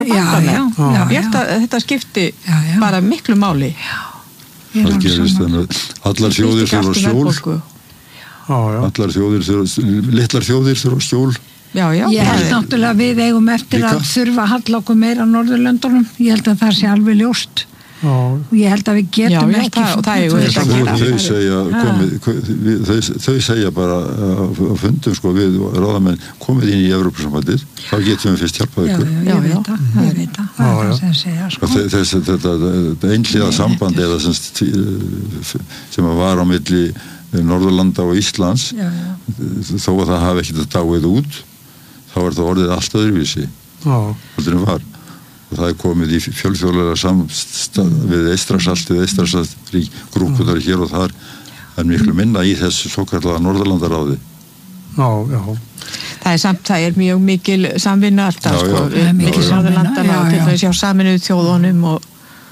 Ég held að þetta skipti bara miklu máli. Það gerist þannig að allar þjóðir þurfa skjól. Allar þjóðir litlar þjóðir þurfa skjól. Ég held náttúrulega við eigum eftir að þurfa að halla okkur meira á Norðurlöndunum. Ég held að það sé alveg ljóst. Og ég held að við getum ekki þau segja bara á fundum sko við ráðamenn komið inn í Evrópusambandið, þá getum við fyrst hjálpað ykkur. Ég veit það það er það sem segja sko. Þetta einhliða samband eða sem var á milli Norðurlanda og Íslands þó að það hafi ekkert dáið út, þá er það orðið allt öðruvísi heldur en var. Og það komið í fjölþjóðlega samstað við Eystrasaltið, grúpunar hér og þar en miklu minna í þessu svokallaða Norðurlandaráði. Það er mjög mikil samvinna alltaf sko, mikil Norðurlandana og til þess hjá Sameinuðu þjóðunum og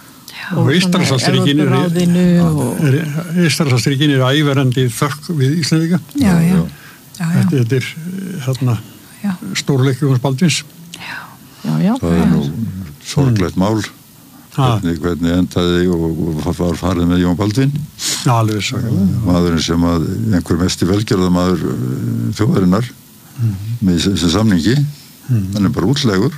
Eystrasaltsríkin eru ævarandi þökk við Íslendinga. Þetta er þarna stórleikur hans Baldvins. Það er nú sorglegt mál hvernig endaði og var farið með Jón Baldvin maðurinn sem að einhver mesti velgjörðamaður þjóðarinnar með þessi samningi hann er bara útlegur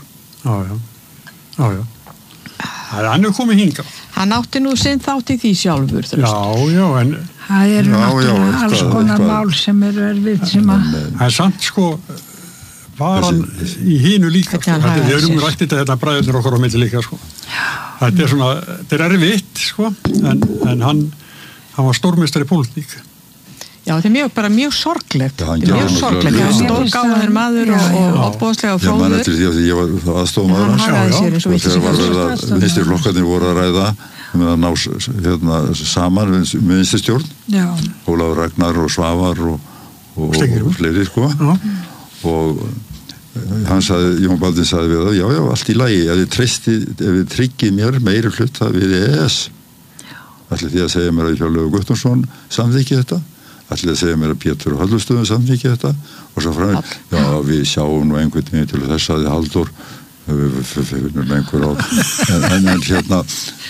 hann er komið hingað hann átti nú sinn þátt í því sjálfur en það eru náttúrulega alls konar mál sem eru erfið sem að það er samt sko var hann í hínu líka sko. Við erum rætt þetta bræðurnir okkar á milli líka sko. Þetta er svona, þetta er erfitt sko, en hann var stórmeistari í pólitík. Já, þetta er mjög sorglegt. Mjög sorglegt. Stórgáfaður maður og ofboðslega fróður. Ég man eftir því að ég var aðstofamaður hans og þegar var verið að vinstri flokkarnir voru að ræða með að ná saman með vinstri stjórn. Ólafur Ragnar og Svavar og fleiri sko. Og hann sagði, Jón Baldvin sagði við það, já, allt í lagi, ef þið tryggið mér meiri hluta við EES. Ætlið því að segja mér að Hjörleifur Guttormsson samþykki þetta, ætlið að segja mér að Pétur Halldórsson samþykki þetta, og svo fram, já, við sjáum nú einhvern veginn til þess að Halldór, við finnum einhver á, en hérna,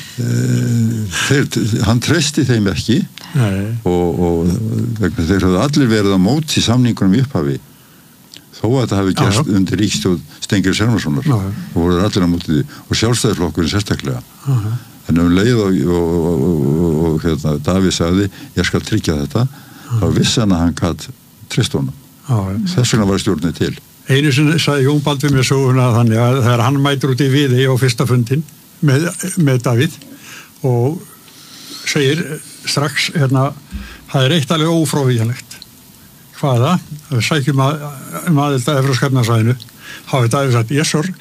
hann treysti þeim ekki, og þeir hafði allir verið á móti samningunum í upphafi. Þó að þetta hafi gerst undir ríkisstjórn Steingríms Hermannssonar og voru allir á móti því og Sjálfstæðisflokkurinn sérstaklega en leið og Davíð sagði ég skal tryggja þetta þá vissi hann að hann gat treyst honum þess vegna var stjórnin til Einu sinni sagði Jón Baldvin með söguna þannig að þegar hann mætur út í Viðey á fyrsta fundin með Davíð og segir strax það er eitt alveg ófrávíkjanlegt hvaða, við sækjum aðild að Evrópska efnahagssvæðinu hafði Davíð sagt, yes sir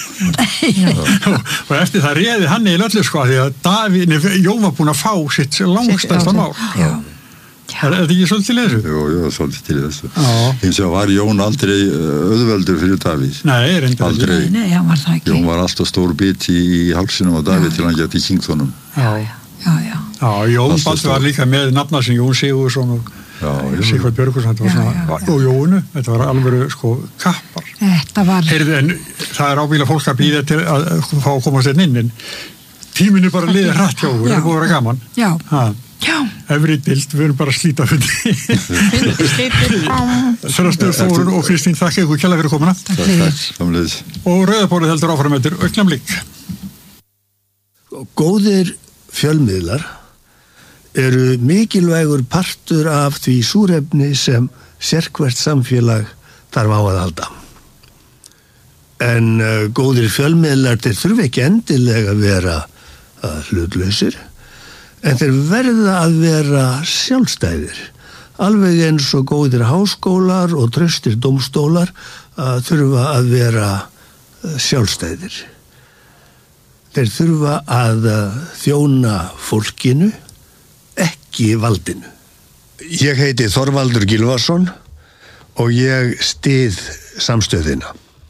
og eftir það réði hann í öllu sko því að Jón var búinn að fá sitt langstærsta mál er þetta ekki svolítið til þessu? Jú, svolítið til þessu eins og var Jón aldrei auðveldur fyrir Davíð aldrei, hann var það ekki Jón var alltaf stór bit í hálsinum á Davíð til hann geti kynnt honum Jón Baldvin var líka með nafna sem Jón Sigurðsson og Sigvald Björgvinsson og Jónu, þetta var alveg sko kappar en það er ábyggilega fólk að bíða til að fá að komast inn en tíminn er bara liðið hratt hjá okkur, það er búið að vera gaman efri dild, við erum bara að slíta Þröstur Þórun og Kristín, þakka ykkur kærlega fyrir komuna og Rauðaborðið heldur áfram eftir augnablik Góðir fjölmiðlar eru mikilvægur partur af því súrefni sem sérhvert samfélag þarf á að halda. En góðir fjölmiðlar þeir þurfa ekki endilega að vera hlutlausir, en þeir verða að vera sjálfstæðir. Alveg eins og góðir háskólar og traustir dómstólar þurfa að vera sjálfstæðir. Þeir þurfa að þjóna fólkinu, ekki valdinu. Ég heiti Þorvaldur Gylfason og ég styð samstöðina.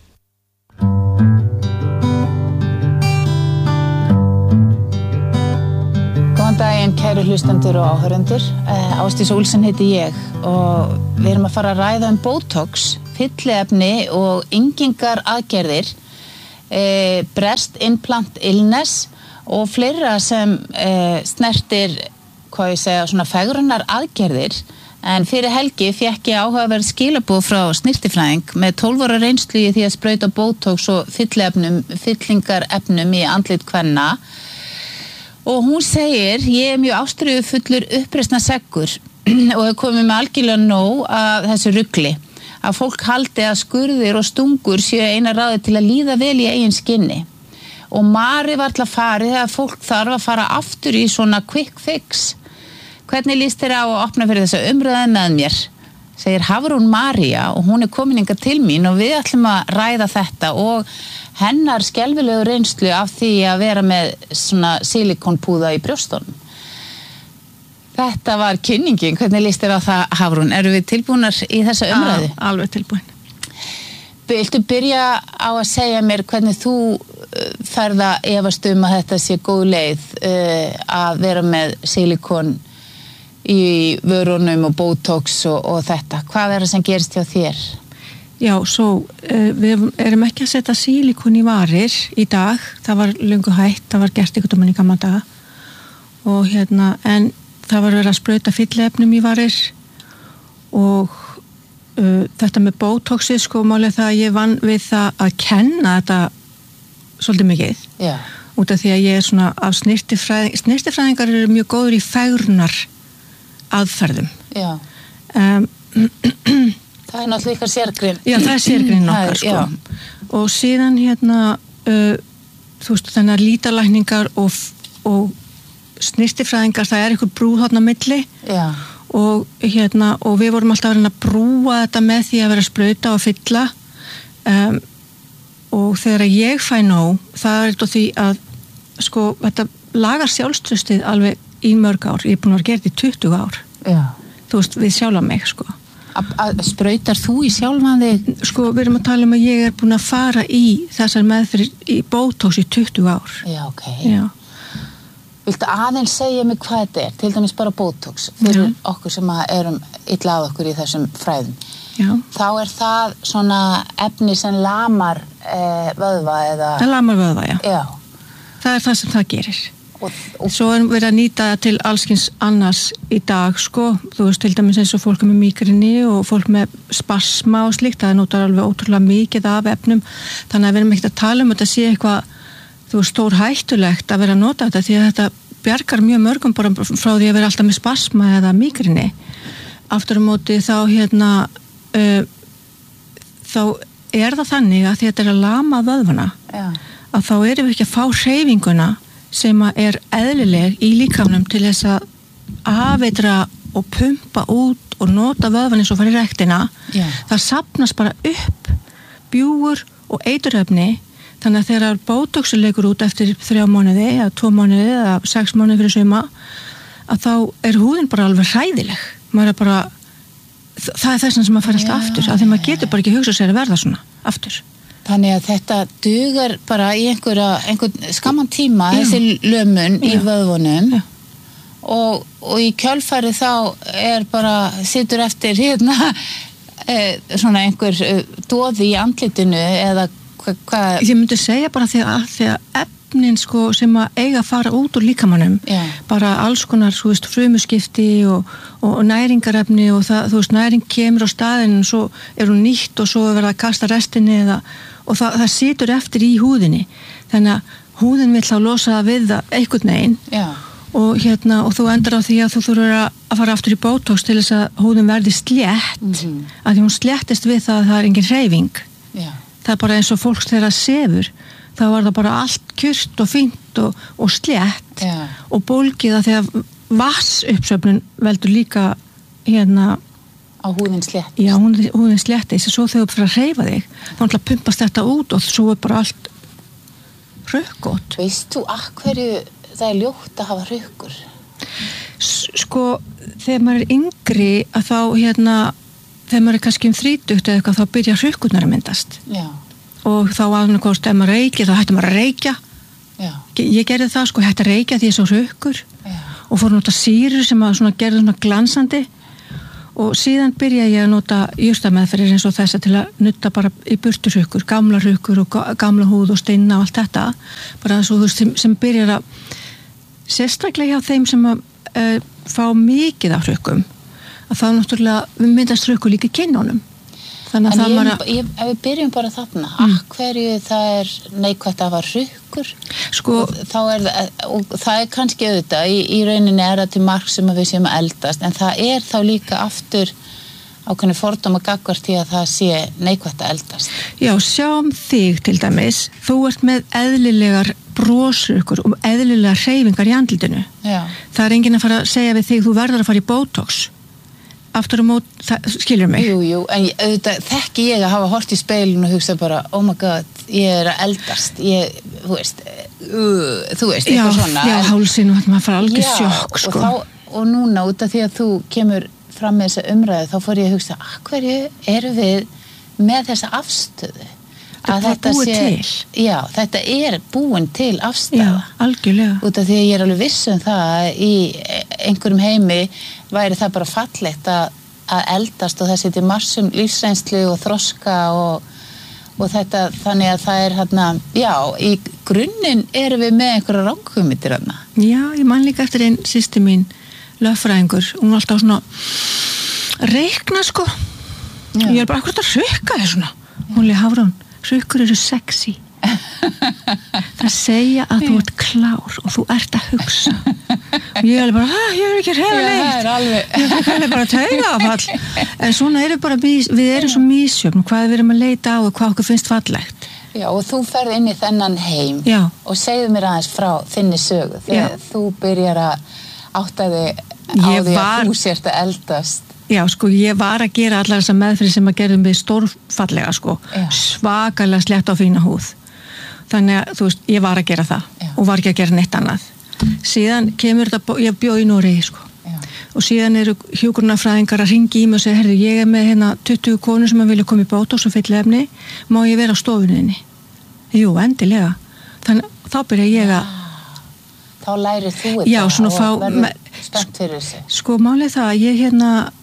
Góðan daginn, kæru hlustendur og áhörendur. Ásdís Olsen heiti ég og við erum að fara að ræða Botox, fylliefni og engingar aðgerðir breast implant illness og fleira sem snertir, hvað ég segja, svona fegrunar aðgerðir. En fyrir helgi fékk ég áhugaverð skilaboð frá snirtifræðing með 12 ára reynslu í því að sprauta botox og fyllingarefnum í andlit kvenna. Og hún segir, ég mjög ástríðufullur uppreisna seggur og hef komið með algjörlega nóg af þessu rugli. Að fólk haldi að skurðir og stungur séu eina ráði til að líða vel í eigin skinni. Og Mari var til að fara þegar fólk þarf að fara aftur í svona quick fix. Hvernig líst þér á að opna fyrir þessa umræðu með mér? Segir Hafrún María og hún komin hingað til mín og við ætlum að ræða þetta og hennar skelfilegu reynslu af því að vera með svona silikonpúða í brjóstunum. Þetta var kynningin. Hvernig líst þér á það, Hafrún? Eru við tilbúnar í þessa umræðu? Alveg tilbúin. Viltu byrja á að segja mér hvernig þú ferð að efast að þetta sé góð leið að vera með silikon í vörunum og botox og þetta. Hvað það sem gerist hjá þér? Já, svo við erum ekki að setja silikon í varir í dag. Það var löngu hætt, það var gert einhvern veginn í gamla daga. Og en það var verið að sprauta fylliefnum í varir og þetta með botoxið, sko, málið það að ég vann við það að kenna þetta svolítið mikið. Já. Út af því að ég svona af snirtifræðingar eru mjög góður í fegrunar aðferðum. Já. Það náttúrulega ykkar sérgrein. Já, það sérgrein okkar, sko. Já. Og síðan þú veist, þannig að lítalækningar og snirtifræðingar, það einhver brú þarna á milli. Já. Og við vorum alltaf að reyna að brúa þetta með því að vera að sprauta og fylla. Og þegar ég fæ nóg, það þetta því að, sko, þetta lagar sjálfstraustið alveg í mörg ár. Ég búin að vera gert í 20 ár. Já. Þú veist, við sjálfa mig, sko. Sprautar þú í sjálfan þig? Sko, við erum að tala að ég búin að fara í þessar meðferðir í botox í 20 ár. Já, ok. Já. Viltu aðeins segja mig hvað þetta er? Til dæmis bara botox, fyrir okkur sem erum illa að okkur í þessum fræðum. Já. Þá það svona efni sem lamar vöðva eða... Það lamar vöðva, já. Já. Það það sem það gerir. Og svo erum við að nýta það til allskins annars í dag, sko. Þú veist, til dæmis eins og fólk með mígrini og fólk með spasma og slíkt. Það notar alveg ótrúlega mikið af efnum. Þannig að við erum ekkert að tala þetta sé eitthvað, þú veist, stór hættulegt að vera að nota þetta, því að þetta bjargar mjög mörgum bara frá því að vera alltaf með spasma eða mígrini. Aftur á móti þá þá það þannig að því að þetta að lama vöðvana, að þá erum við ekki að fá hreyfinguna sem er eðlileg í líkamanum til þess að afeitra og pumpa út og nota vöðvan eins og fara í rektina. Það safnast bara upp bjúgur og eiturefni, þannig að þegar botoxi leikur út eftir 3 mánuði eða 2 mánuði eða 6 mánuði fyrir suma, að þá húðin bara alveg hræðileg. Maður bara, það þess sem maður fær alltaf aftur, af því maður getur bara ekki hugsað sér að verða svona aftur. Þannig að þetta dugar bara í einhvern skamman tíma, þessi lömun í vöðvunum og í kjölfari þá bara situr eftir svona einhver doði í andlitinu eða hvað? Ég myndi segja bara því að efnin, sko, sem að eiga að fara út úr líkamannum, bara alls konar, þú veist, frumuskipti og næringarefni og það, þú veist, næring kemur á staðinn og svo hún nýtt og svo verða að kasta restinni og það situr eftir í húðinni, þannig að húðin vill þá losa við það einhvern veginn og þú endar á því að þú þurfur að fara aftur í botox til þess að húðin verði slétt, að því hún sléttist við það að það engin hreyfing. Það bara eins og fólks þegar það sefur, þá var það bara allt kjurt og fínt og slétt og bólgið að því að vatnsuppsöfnun veldur líka á húðin sléttist. Já, húðin sléttist, svo þegar þú fyrir að hreyfa þig, þá náttúrulega pumpast þetta út og svo bara allt rökkótt. Veist þú að hverju það ljótt að hafa rökkur? Sko, þegar maður yngri að þá þegar maður kannski 30 eða eitthvað, þá byrja rökkurnar að myndast. Já. Og þá annarkost, ef maður reykja, þá hættir maður að reykja. Já. Ég gerði það, sko, hætti að reykja því ég svo rökkur og fór nota sýrur sem að gerði svona glansandi og síðan byrja ég að nota jurtameðferðir eins og þessa til að nutta bara í burturhrukkur, gamla hrukkur og gamla húð og steina og allt þetta bara svo þú veist sem byrjar að sérstaklega hjá þeim sem að fá mikið af hrukkum að þá náttúrulega myndast hrukkur líka í kinnunum. Þannig að það ef við byrjum bara þarna hverju það neikvætt að hafa hrukkur sko, og það kannski auðvitað í rauninni það til marks sem að við séum að eldast en það þá líka aftur ákveðni fordóma gagnvart því að það sé neikvætt að eldast. Já, sjáum þig til dæmis, þú ert með eðlilegar broshrukkur og eðlilegar hreyfingar í andlitinu. Já. Það enginn að fara að segja við þig þú verður að fara í Botox aftur og mót, skilur mig? Jú, en auðvitað þekki ég að hafa hort í speilin og hugsa bara, oh my god, ég að eldast, þú veist, eitthvað svona. Já, hálsinn og maður fara algjör sjokk, sko. Og núna, út af því að þú kemur fram með þessa umræðu, þá fór ég að hugsa, hverju erum við með þessa afstöðu? Þetta búið til. Já, þetta búin til afstæða. Já, algjörlega. Út af því að ég alveg viss það að í einhverjum heimi væri það bara fallegt að eldast og það setja marsum lífsreynslu og þroska og þetta, þannig að það hérna, já, í grunninn erum við með einhverja ranghugmyndir hérna. Já, ég man líka eftir einn systir mín, lögfræðingur, hún var alltaf svona reikna, sko. Já. Ég bara, hvað það rukka þér svona? Hún leið Hafrún. Hrukkur eru sexy. Það segja að þú ert klár og þú ert að hugsa. Og ég er bara, ég ekki hreyfileitt. Ég er bara taugafall. En svona við erum svo misjöfn hvað við erum að leita á og hvað okkur finnst fallegt. Já, og þú ferð inn í þennan heim. Já. Og segðu mér aðeins frá þinni sögu. Þegar þú byrjar að átta þig á því að þú sért að eldast. Já, sko, ég var að gera allar þessar meðferðir sem að gerðum við stórfallega, sko, svakalega slett á fína húð. Þannig að, þú veist, ég var að gera það og var ekki að gera neitt annað. Síðan kemur þetta, ég bjó í Noregi, sko, og síðan eru hjúkrunarfræðingar að hringi í mig og segja, herðu, ég er með 20 konur sem að vilja koma í Botox og fyllefni, má ég vera á stofuninni? Jú, endilega. Þannig, þá byrja ég að... Þá lærir þú þetta og verður spennt fyrir þessu. Sko, málið það að ég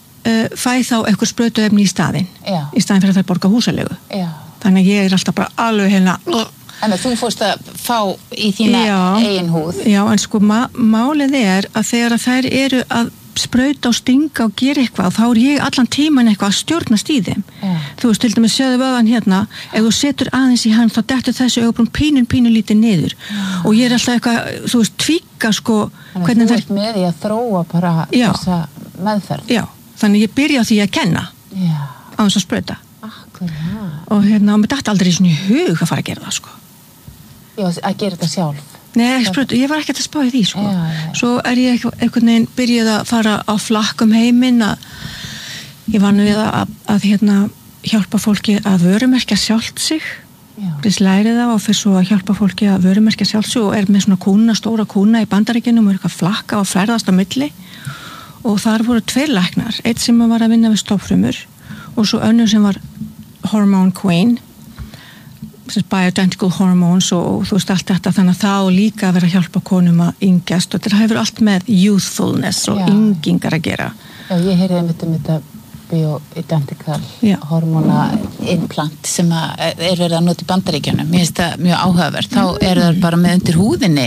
fæ þá eitthvað sprautuefni í staðinn fyrir að það borga húsalegu. Já. Þannig að ég er alltaf bara alveg Þannig að þú fórst að fá í þína eigin húð. Já, en sko málið er að þegar að þær eru að sprauta og stinga og gera eitthvað, þá er ég allan tíman eitthvað að stjórnast í þeim. Þú veist, til dæmis sjöðu vöðan hérna, ef þú setur aðeins í hann, þá dettur þessu augabrún pínu lítið niður. Og ég er alltaf eitthvað, þú veist, tvíka sko hvernig þú ert með því að þróa bara þessa meðferð. Já, þannig ég byrja á því að kenna á þess að sprauta. Akkurat. Og mér datt aldrei svona í hug að fara að gera það, sko. Já, að gera þetta sjálf. Nei, ég var ekkert að spá í því, sko. Svo er ég einhvern veginn byrjuð að fara á flakk heiminn að ég var nú við að hjálpa fólki að vörumerkja sjálft sig. Þess lærið það og fyrir svo að hjálpa fólki að vörumerkja sjálft sig og er með svona stóra kúna í Bandaríkjunum og eitthvað flakka og ferðast á milli. Og þar voru 2 læknar, einn sem var að vinna við stofnfrumur og svo önnur sem var hormone queen, bioidentical hormones og þú veist allt þetta, þannig að þá líka að vera að hjálpa konum að yngjast og þetta hefur allt með youthfulness og yngingar að gera. Já, ég heyrði einmitt þetta bioidentical hormona implant sem er verið að nota í Bandaríkjunum. Mér finnst það mjög áhugavert. Þá eru það bara með undir húðinni.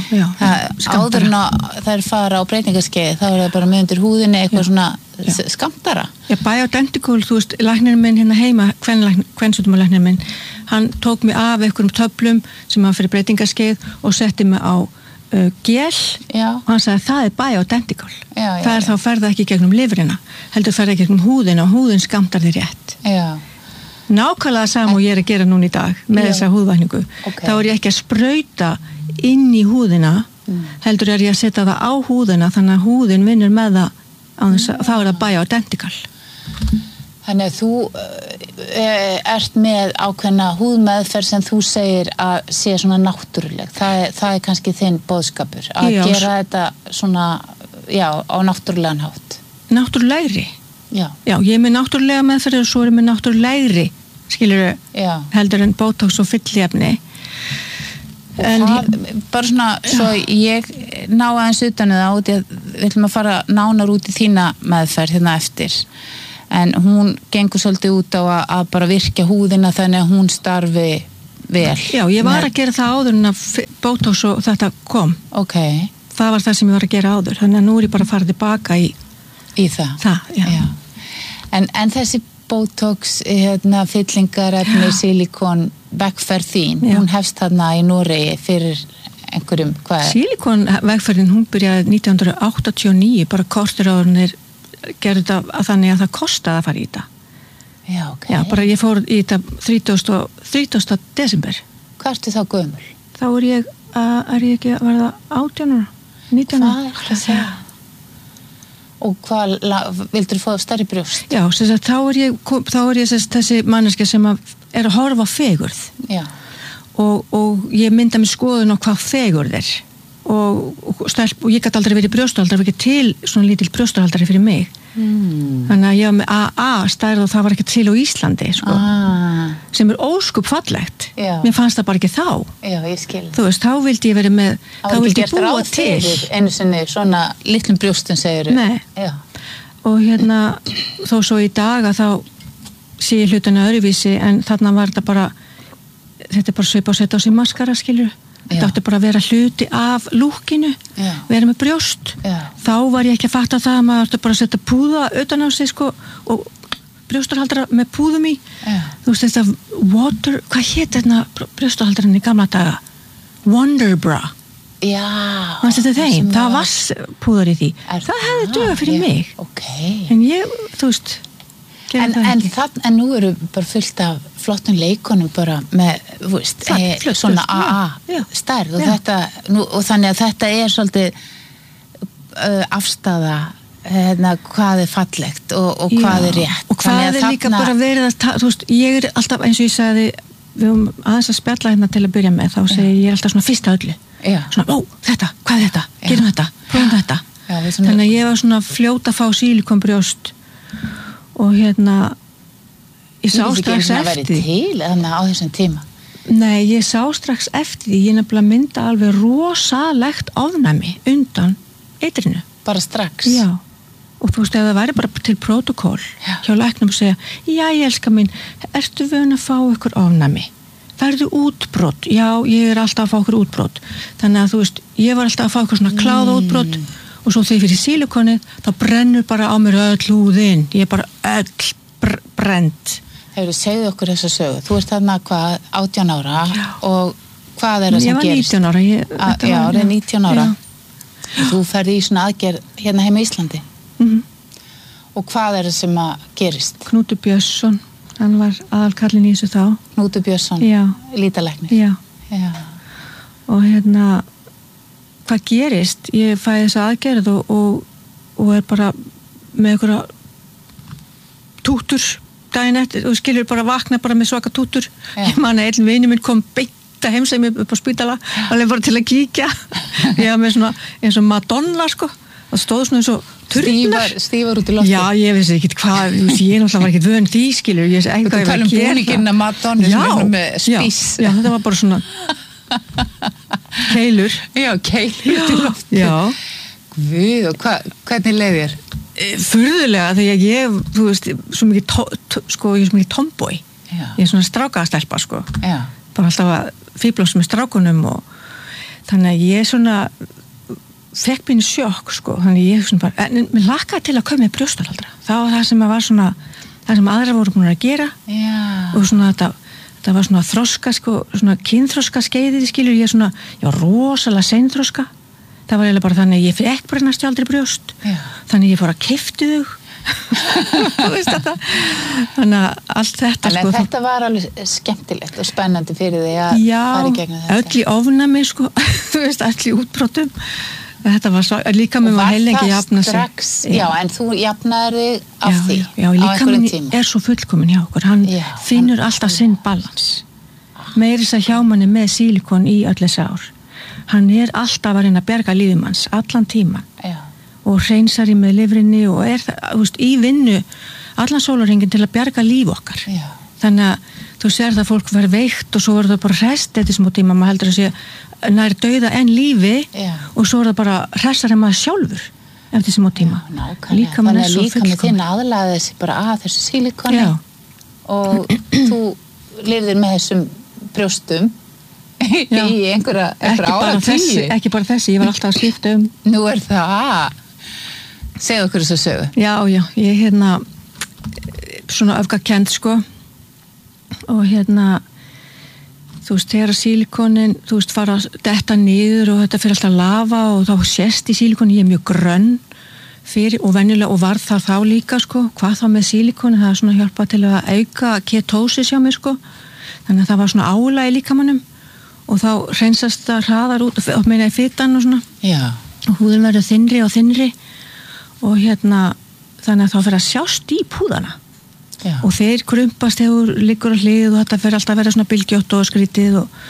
Áður en það fara á breytingaskeið, þá eru það bara með undir húðinni eitthvað svona skammtara. Já, bioidentical, þú veist, læknirinn minn hérna heima, kvensjúkdómalæknirinn minn, hann tók mig af einhverjum töflum sem hann fyrir breytingaskeið og setti mig á gel og hann sagði það er bioidentical. Það er þá ferða ekki gegnum lifrina, heldur ferða gegnum húðina og húðin skammtar þér rétt. Nákvæmlega sama og ég er að gera núna í dag með þessa húðvækningu. Þá er ég ekki að sprauta inn í húðina, heldur er ég að setja það á húðina þannig að húðin vinnur með það þá er það bioidentical. Þannig að þú ert með ákveðna húðmeðferð sem þú segir að sé svona náttúruleg. Það er kannski þinn boðskapur að gera þetta svona, á náttúrulegan hátt. Náttúrulegri? Já, ég er með náttúrulega meðferð og svo er ég með náttúrulegri, skilurðu, heldur en Botox og fyllefni. Og bara svona, svo ég ná aðeins utan það út í að við ætlum að fara nánar út í þína meðferð hérna eftir, en hún gengur svolítið út á að bara virkja húðina þannig að hún starfi vel. Já, ég var að gera það áður en að Botox og þetta kom. Ok. Það var það sem ég var að gera áður, þannig að nú er ég bara að fara tilbaka í það. Já. En þessi Botox, fyllingarefni, silikon, vegferð þín, hún hefst þarna í Noregi fyrir einhverjum, hvað er? Silikon vegferðin, hún byrjaði 1989, bara kortir áður gerði þetta þannig að það kostaði að fara í þetta. Já, ok. Já, bara ég fór í þetta 30. desember. Hvað ertu þá gömul? Þá er ég ekki að verða 18 ára, 19 ára. Hvað er það að segja? Og vildur þú fá stærri brjóst? Já, þá er ég þessi manneskja sem er að horfa á fegurð. Já. Og ég mynda mér skoðun á hvað fegurð er. Og ég gæti aldrei verið brjóstahaldari, ekki til svona lítill brjóstahaldari fyrir mig. Þannig að ég var með AA stærð og það var ekki til á Íslandi, sko. Sem er óskup fallegt. Já. Mér fannst það bara ekki þá. Já, ég skil. Þú veist, þá vildi ég verið með, þá vildi ég búa til. Einu sinni svona litlum brjóstum, segir þú. Nei. Já. Og þó svo í dag að þá sé ég hlutina öðruvísi, en þarna var þetta bara svipa og setja á sig maskara, skilur. Þetta átti bara að vera hluti af lúkinu, vera með brjóst. Þá var ég ekki að fatta það að maður átti bara að setja púða utan á sig, sko, og brjóstarhaldara með púðum í. Þú veist þetta hvað hét þetta brjóstarhaldarinn í gamla daga? Wonder Bra. Já. Þeim, það var púðar í því. Það hefði dugað fyrir mig. Okay. En ég, þú veist, en nú eru bara fullt af flottum leikonum bara með, þú veist, svona AA stærð og þetta, og þannig að þetta er svolítið afstaða hvað er fallegt og hvað er rétt. Og hvað er líka bara verið að, þú veist, ég er alltaf, eins og ég sagði, við höfum aðeins að spjalla hérna til að byrja með, þá segi ég er alltaf svona fyrst að öllu. Svona, þetta, hvað er þetta? Gerum þetta, prófum þetta. Þannig að ég var svona fljóta að fá sílikonbrjóst og ég sá strax eftir því. Þannig á þessum tíma? Nei, ég sá strax eftir því, ég nefnilega mynda alveg rosalegt ofnæmi undan eitrinu. Bara strax? Já, og þú veist, ef það væri bara til protokól hjá læknum og segja, já, ég elska mín, ertu vön að fá ykkur ofnæmi? Færðu útbrot? Já, ég er alltaf að fá ykkur útbrot. Þannig að þú veist, ég var alltaf að fá ykkur svona kláða útbrot og svo þegar fyrir sílikonið, þá brennur bara á mér öll húðin. Ég er bara öll brennt. Segðu okkur þessa sögu. Þú ert þarna hvað, 18 ára og hvað er það sem gerist? Ég var 19 ára. Já, það er 19 ára. Þú ferði í svona aðgerð hérna heima í Íslandi. Og hvað er það sem gerist? Knútur Björnsson, hann var aðalkallinn í þessu þá. Knútur Björnsson, lítalæknir. Já. Og hvað gerist? Ég fæ þessa aðgerð og er bara með einhverja tútur daginn eftir og skilur bara vakna bara með svaka tútur. Ég man að einn vinur minn kom beint að heimsækja mig upp á spítala alveg bara til að kíkja. Ég var með svona eins og Madonna, sko. Það stóð svona eins og turnar. Stífar út í lofti. Já, ég vissi ekki hvað, ég náttúrulega var ekki vön því, skilur. Ég vissi ekki hvað ég var að gera. Þú búninginn að Madonna sem er með spís. Já, þetta var bara svona keilur. Já, keilur út í lofti. Já. Guð, og hvernig leið þér? Furðulega, þegar ég, þú veist, svo mikið ég er svo mikið tomboy. Ég er svona strákaðastelpa, sko. Já. Bara alltaf að fíblast með strákunum og þannig að ég svona fekk mínu sjokk, sko. Þannig ég svona bara, en mér lakaði til að koma með brjóstarhaldara. Það var það sem var svona, það sem aðrar voru búin að gera. Já. Og svona þetta var svona þroska, sko, svona kynþroska skeiðið, skilur, ég var rosalega seinþroska. Það var eiginlega bara þannig að ég fekk bara næstu aldrei brjóst. Já. Þannig ég fór að keypti þau. Þú veist þetta. Þannig að allt þetta, sko. En þetta var alveg skemmtilegt og spennandi fyrir þig að fara í gegnum þetta. Já, öll í ofnæmi, sko. Þú veist, öll í útbrotum. Þetta var líka með maður heilengi jafna sig. Og var það strax? Já, en þú jafnaðir þig af því á einhverjum tíma. Já, líka svo fullkomin hjá okkur. Hann finnur alltaf sinn balans. Meiri þess að hjá manni með sílikon í öll þessi ár. Hann er alltaf að reyna að berga lífum hans allan tíman. Já. Og hreinsar í með lifrinni og er það, þú veist, í vinnu allan sólarhringinn til að berga líf okkar. Já. Þannig að þú sér það fólk verður veikt og svo verður það bara hrest eftir smá tíma, maður heldur að sé nær dauða en lífi. Já. Og svo er það bara hressar en maður sjálfur. eftir sem á tíma. Þannig að líkaminn þinn aðlaði þessi bara að þessu sílikoni og þú lifðir með þessum brjóstum í einhverja áratugir. Ekki bara þessi, ég var alltaf að skipta Nú það. Segðu okkur þessu sögu. Já, ég svona öfgakend sko og þú veist, þegar sílikonin, þú veist, fara að detta niður og þetta fyrir alltaf að lafa og þá sést í sílikoni, ég er mjög grönn fyrir og venjulega og var það þá líka sko, hvað þá með sílikoni, það er svona hjálpað til að auka ketósis hjá mér sko, þannig að það var svona álag í líkamannum og þá hreinsast það hraðar út og meina í fitan og svona og húðin verður þynnri og þynnri og þannig að þá fyrir að sjást í púðana. Og þeir krumpast þegar liggur á hlið og þetta fyrir alltaf að vera svona bylgjótt og skrítið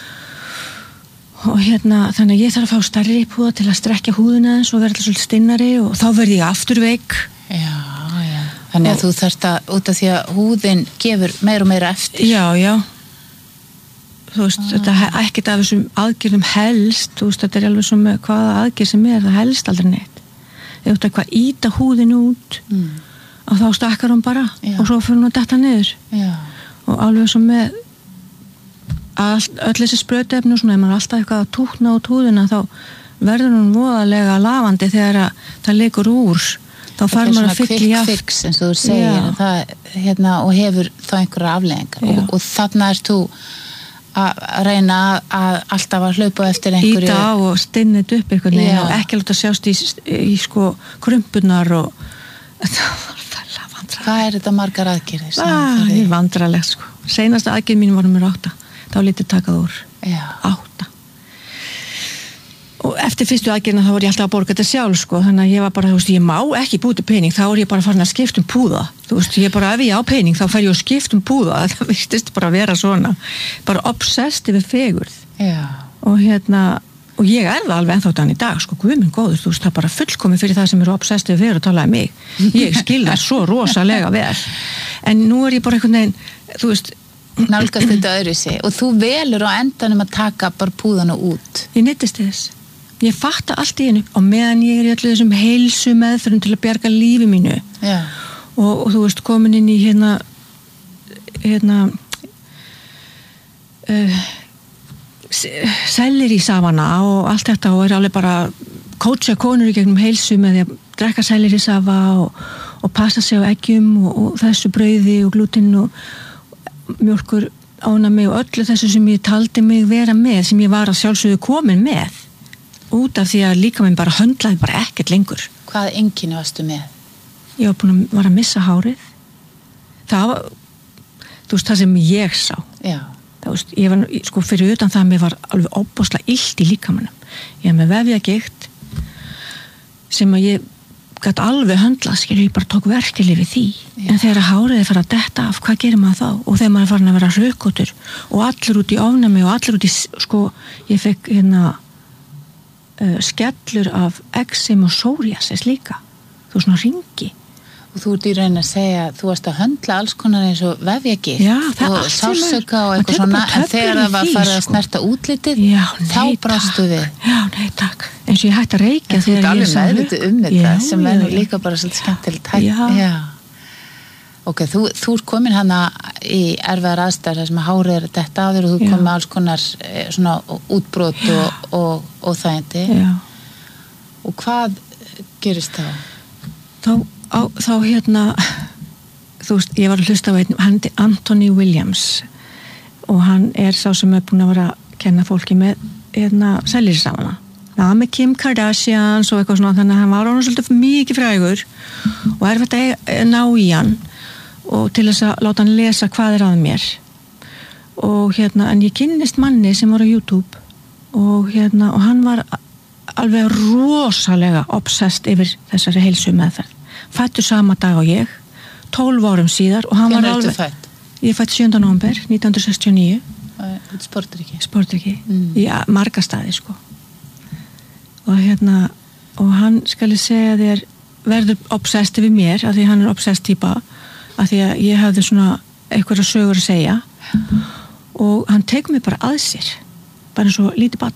og þannig að ég þarf að fá stærri púða til að strekkja húðina eins og vera alltaf svolítið stinnari og þá verð ég aftur veik. Þannig að þú þarft að út af því að húðin gefur meira og meira eftir. Já. Þú veist, þetta ekkert af þessum aðgerðum helst, þú veist, þetta er alveg svo með hvaða aðgerð sem það helst aldrei neitt. Ef þú eitthvað íta húðin út og þá stakkar hún bara og svo fyrir hún að detta niður og alveg svo með öll þessi sprautuefni og svona, ef maður alltaf eitthvað að túkna út húðina þá verður hún voðalega lafandi þegar það leikur úr þá fær maður að fylla í aft. Quick fix eins og þú segir það, og hefur þá einhverja afleiðingar og þarna ert þú að reyna að alltaf að hlaupa eftir einhverju íta á og stinnit upp einhvern veginn og ekki láta sjást í sko krumpunar og þetta var Hvað er þetta margar aðgerðir? Það er vandralegt sko. Seinasta aðgerð mín var mér 8. Þá lítið takað úr. 8. Og eftir fyrstu aðgerðina þá var ég alltaf að borga þetta sjálf sko. Þannig að ég var bara, þú veist, ég má ekki búti pening. Þá er ég bara farin að skipta púða. Þú veist, ég bara, ef ég á pening þá fer ég að skipta púða. Það virtist bara að vera svona. Bara obsessed yfir fegurð. Og ég er það alveg ennþá þann í dag, sko, guð minn góður, þú veist, það bara fullkomið fyrir það sem eru obsessið fyrir að tala um mig. Ég skil það svo rosalega vel. En nú er ég bara einhvern veginn, þú veist... Nálgast þetta öðruvísi og þú velur á endanum að taka bara púðana út. Ég neyddist þess. Ég fatta allt í hennu og meðan ég er í öllu þessum heilsu meðferðum til að bjarga lífi mínu. Og þú veist, komin inn í sellir í safana og allt þetta og er alveg bara kótsa konur í gegnum heilsu með því að drekka sellir í safa og passa sig á eggjum og þessu brauði og glútin og mjólkur ánami og öllu þessu sem ég taldi mig vera með, sem ég var að sjálfsögðu komin með út af því að líka minn bara höndlaði bara ekkert lengur. Hvað einkenni varstu með? Ég var að missa hárið. Það var, þú veist, það sem ég sá. Veist, ég var sko fyrir utan það að mér var alveg óbúslega illt í líkamanum. Ég var með vefjagigt sem að ég gat alveg höndlað, ég bara tók verkefli við því. En þegar hárið er farið að detta af, hvað gerir maður þá? Og þegar maður er farin að vera hrukkotur og allir út í ofnæmi og allir út í, sko, ég fekk skellur af eksem og psoriasis líka. Þú svona ringi. Og þú ert í raun að segja að þú varst að höndla alls konar eins og vefjagigt og sársauka og eitthvað svona, en þegar það var farið að snerta útlitið, þá brastu við. Já, nei takk. Eins og ég hætti að reykja þegar ég alveg meðvitið þetta sem er líka bara svolítið skemmtilegt hægt. Ok, þú ert komin hana í erfiðar aðstæður þar sem að hárið er þetta á þér og þú kom með alls konar svona útbrot og þægindi. Og hvað gerist þá? Þá þú veist, ég var að hlusta á einn, hann er Anthony Williams og hann er sá sem er búin að vera að kenna fólki með sellirisafana. Það var með Kim Kardashian og eitthvað svona, þannig að hann var orðinn svolítið mikið frægur og erfitt að ná í hann og til þess að láta hann lesa hvað er að mér. Og en ég kynnist manni sem var á YouTube og hann var alveg rosalega obsessed yfir þessari heilsu meðferð. Fættur sama dag og ég 12 árum síðar og hann var alveg ég fætt 7. nóvember 1969 Sportriki í marga staði sko og hann skal ég segja þér verður obsessed við mér af því hann er obsessed típa af því að ég hafði svona eitthvað sögur að segja og hann tekur mig bara að sér bara eins og lítið barn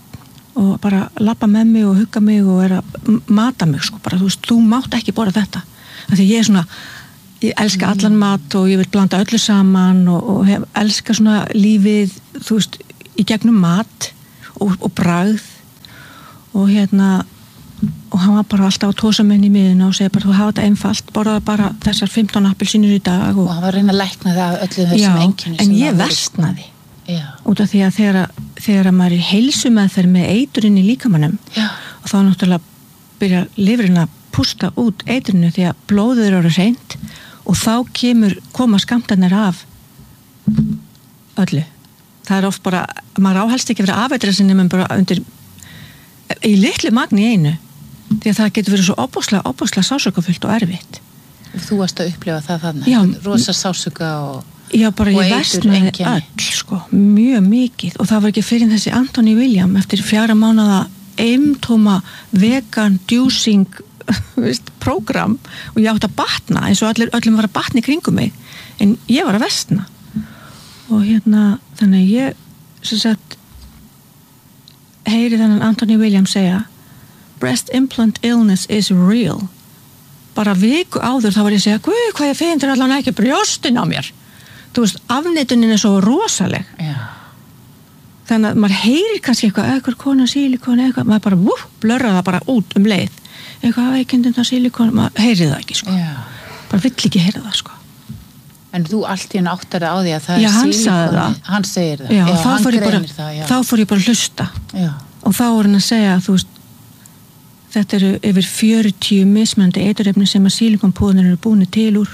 og bara labba með mig og hugga mig og að mata mig sko, bara þú mátt ekki borða þetta, af því ég svona ég elska allan mat og ég vil blanda öllu saman og elska svona lífið, þú veist, í gegnum mat og bragð og og hann var bara alltaf að tósa með henni í miðuna og segja bara, þú hafa þetta einfalt, borðaði bara þessar 15 appelsínur í dag og hann var að reyna að lækna það af öllum þessum einkennum en ég versnaði út af því að þegar maður er heilsumeðferð með eiturinn í líkamannum og þá náttúrulega byrja lifrin að pústa út eiturinu því að blóðið eru hreint og þá koma skammtarnir af öllu. Það er oft bara, maður áhelst ekki að vera afeitra sinni menn bara undir í litlu magni í einu því að það getur verið svo óbúslega sásökafullt og erfitt. Þú varst að upplifa það þannig, rosa sásöka og já, bara ég versnaði öll sko, mjög mikið og það var ekki fyrir þessi Anthony William eftir 4 mánaða eimtóma vegan djúsing prógram og ég átti að batna eins og öllum var að batna í kringum mig en ég var að versna og þannig ég sem sagt heyri þennan Anthony William segja breast implant illness is real bara viku áður þá var ég að segja hvað ég feinir allan ekki brjóstin á mér þú veist, afneitunin er svo rosaleg þannig að maður heyrir kannski eitthvað kona sílikon eitthvað, maður bara blörra það bara út leið eitthvað veikindin á sílikon, maður heyrir það ekki sko bara vill ekki heyra það sko en þú allt í henni áttar það á því að það er sílikon hann segir það, hann greinir það þá fór ég bara að hlusta og þá var hann að segja þú veist þetta eru yfir 40 mismunandi eiturefni sem að sílikonpúðanir eru búin til úr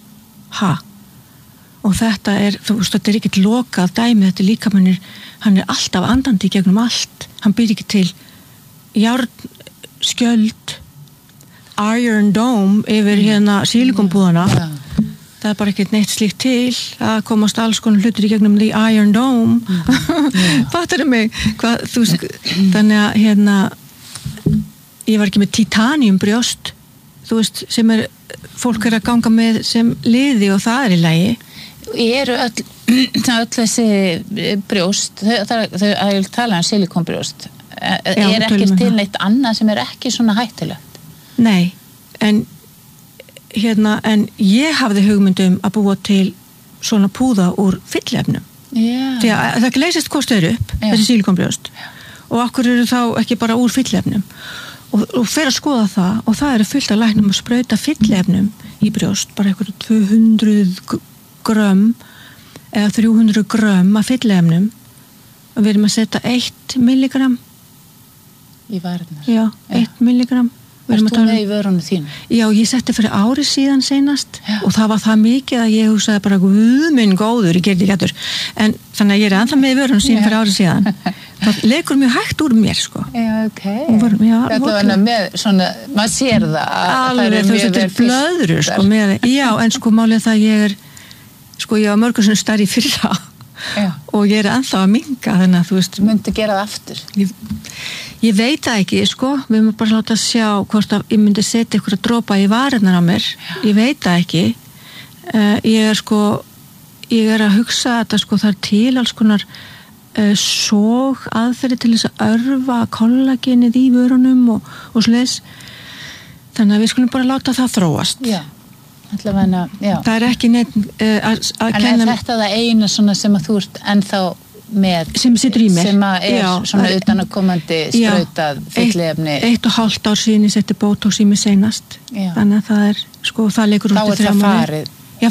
og þetta er, þú veist, þetta er ekkert lokað dæmi, þetta er líkamannir hann er alltaf andandi gegnum allt hann býr ekki til járnskjöld iron dome yfir sílikonpúðana það er bara ekkert neitt slíkt til að komast alls konar hlutur í gegnum the iron dome fattar mig hvað, þú veist, þannig að ég var ekki með titanium brjóst þú veist, sem fólk að ganga með sem liði og það í lagi eru öll þessi brjóst þau að tala silikonbrjóst ekkert til neitt annað sem ekki svona hættulegt nei, en ég hafði hugmyndum að búa til svona púða úr fyllefnum því að það leysist hvort þau upp þessi silikonbrjóst og okkur eru þá ekki bara úr fyllefnum og fer að skoða það og það eru fullt af læknum að sprauta fyllefnum í brjóst bara eitthvað 200 grömm eða 300 grömm af fyllefnum og við erum að setja 1 milligram í varnar 1 milligram Varst þú með í vörunum þínu? Já, ég setti fyrir ári síðan seinast og það var það mikið að ég hugsaði bara guð minn góður, ég gerði ekki hættur en þannig að ég er ennþá með í vörunum síðan fyrir ári síðan það leikur mjög hægt úr mér sko. Já, ok Þetta var með svona, maður sér það alveg, þú veist, þetta er blöðru sko, já, en sko málið það ég er sko, ég var mörgur svona stærri fyrir það og ég er ennþá að minka þannig að þú veist myndi gera það aftur ég veit það ekki sko við erum bara láta að sjá hvort að ég myndi setja ykkur að dropa í varirnar á mér ég veit það ekki ég er að hugsa þetta sko það er til alls konar sóg aðferði til þess að örfa kollagenið í vörunum og svoleiðis þannig að við skulum bara láta það þróast það er ekki neitt að kenna en er þetta það eina svona sem að þú ert ennþá með sem situr í mér sem að er svona utanakomandi sprautað fyllefni 1,5 ár síðan ég setti Botox í mig seinast þannig að það er sko það leikur út í 3 mánuði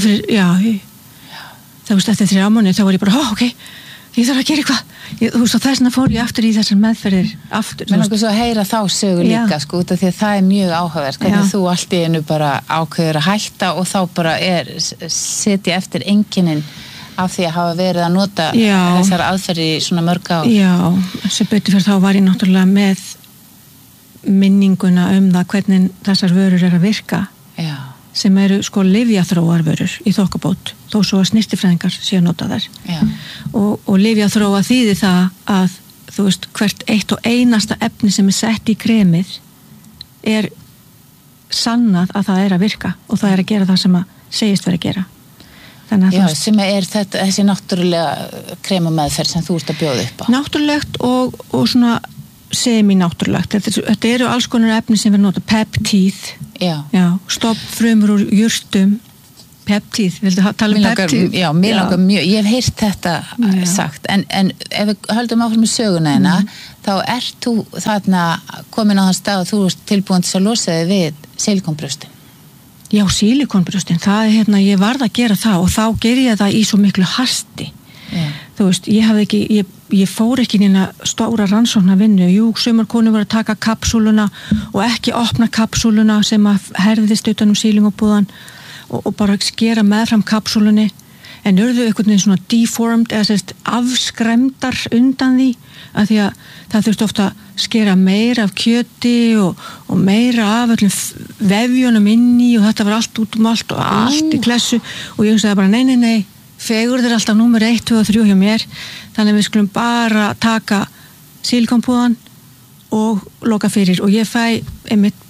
það veist eftir 3 mánuði þá var ég bara ok ég þarf að gera eitthvað þú veist og þessna fór ég aftur í þessar meðferðir aftur menn okkur svo að heyra þá sögu líka sko út af því að það er mjög áhugavert hvernig þú allt í einu bara ákveður að hætta og þá bara setja eftir einkennin af því að hafa verið að nota þessar aðferði í svona mörg ár já, sem betur fyrir þá var ég náttúrulega með minninguna það hvernig þessar vörur að virka sem eru sko lyfjaþróarvörur í þokkabót þó svo að snyrtifræðingar séu að nota þær og lyfjaþróa þýðir það að þú veist hvert eitt og einasta efni sem er sett í kremið er sannað að það er að virka og það er að gera það sem að segist vera að gera já, sem er þetta, þessi náttúrulega kremameðferð sem þú ert að bjóða upp á náttúrulegt og svona semi-náttúrulegt. Þetta eru alls konar efni sem við notum, peptíð, stofnfrumur úr jurtum, peptíð, vildu tala peptíð? Já, mér langar mjög, ég hef heyrt þetta sagt, en ef við höldum áfram með söguna hérna, þá ert þú þarna komin á þann stað og þú ert tilbúin til að losa þig við sílikonbrjóstin. Já, sílikonbrjóstin, það hérna, ég varð að gera það og þá ger ég það í svo miklu hasti. Þú veist, ég fór ekki inn að stóra rannsóknarvinnu. Jú, sumar konur voru að taka kapsúluna og ekki opna kapsúluna sem að herðist utan sílingabúðan og bara skera meðfram kapsúlunni, en urðu einhvern veginn svona deformed eða sérst afskremdar undan því, að því að það þurfti ofta að skera meira af kjöti og meira af öllum vefjunum inni og þetta var allt út allt og allt í klessu og ég sagði bara nei, fegurð alltaf númer 1, 2 og 3 hjá mér, þannig að við skulum bara taka sílikonpúðan og loka fyrir og ég fæ einmitt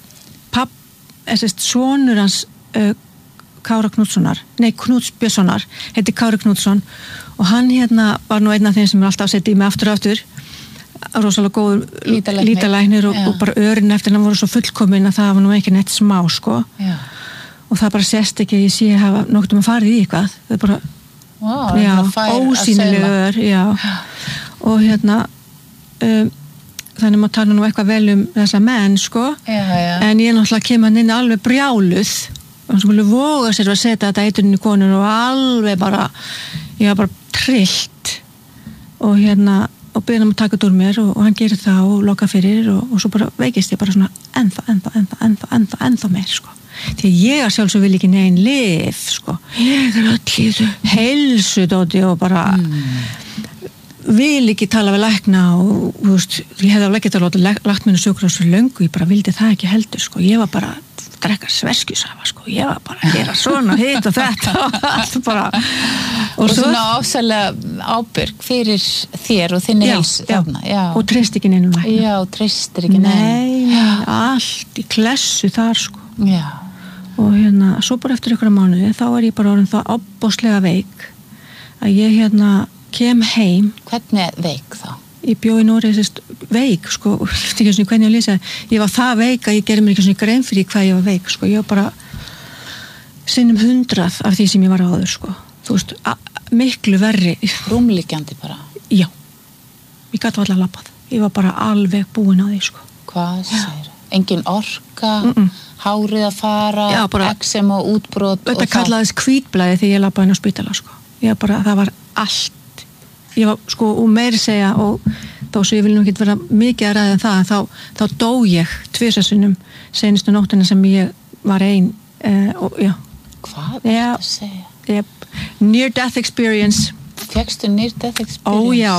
sonur hans Kára Knútssonar, Knúts Björnssonar, heiti Kári Knútsson og hann hérna var nú einn af þeim sem er alltaf settið mig aftur og aftur, rosalega góður lítalæknir og bara örin eftir hann voru svo fullkomin að það var nú ekki neitt smá sko og það bara sést ekki að ég sé hafa nokkuð að fara í eitthvað, það er bara ósýnilegur og hérna þannig maður tala nú eitthvað vel þessa menn sko en ég náttúrulega kem hann inn alveg brjáluð og hann voga sér að setja þetta eiturinn í konun og alveg bara ég var bara trillt og hérna og byrði hann að taka þetta úr mér og hann gerir það og loka fyrir og svo bara veikist ég bara svona ennþá meir sko því ég að sjálfsög vil ekki negin lyf sko ég öll í þessu heilsudóti og bara vil ekki tala við lækna og þú veist, ég hefði alveg ekki lagt mér sjúkrahús fyrir löngu, ég bara vildi það ekki heldur sko, ég var bara drekka sveskjusafa sko, ég var bara að gera svona hitt og þetta og allt bara og svona ofsalega ábyrg fyrir þér og þinni heilsu og treyst ekki neinum lækna treystir ekki neinum allt í klessu þar sko og hérna, svo bara eftir ykkur mánuði þá er ég bara orðin það ábóðslega veik að ég hérna kem heim. Hvernig veik þá? Ég bjó í Nóri veik sko, ekki svona hvernig ég lýsa ég var það veik að ég gerði mér ekki svona grein fyrir hvað ég var veik sko, ég var bara sinnum 100 af því sem ég var áður sko, þú veist miklu verri. Rúmliggjandi bara? Já, ég gat allar labbað, ég var bara alveg búin á því sko. Hvað segir? Engin orka, hárið að fara, eksem og útbrot þetta og kallaðist hvítblæði þegar ég labbaði inn á spítala sko, ég bara, það var allt ég var sko og meiri segja og þó svo ég vil nú ekki vera mikið að ræða það þá dó ég 2 sinnum seinustu nóttina sem ég var ein og já. Hvað er þetta að segja? Near death experience. Fékkstu near death experience? Ó já,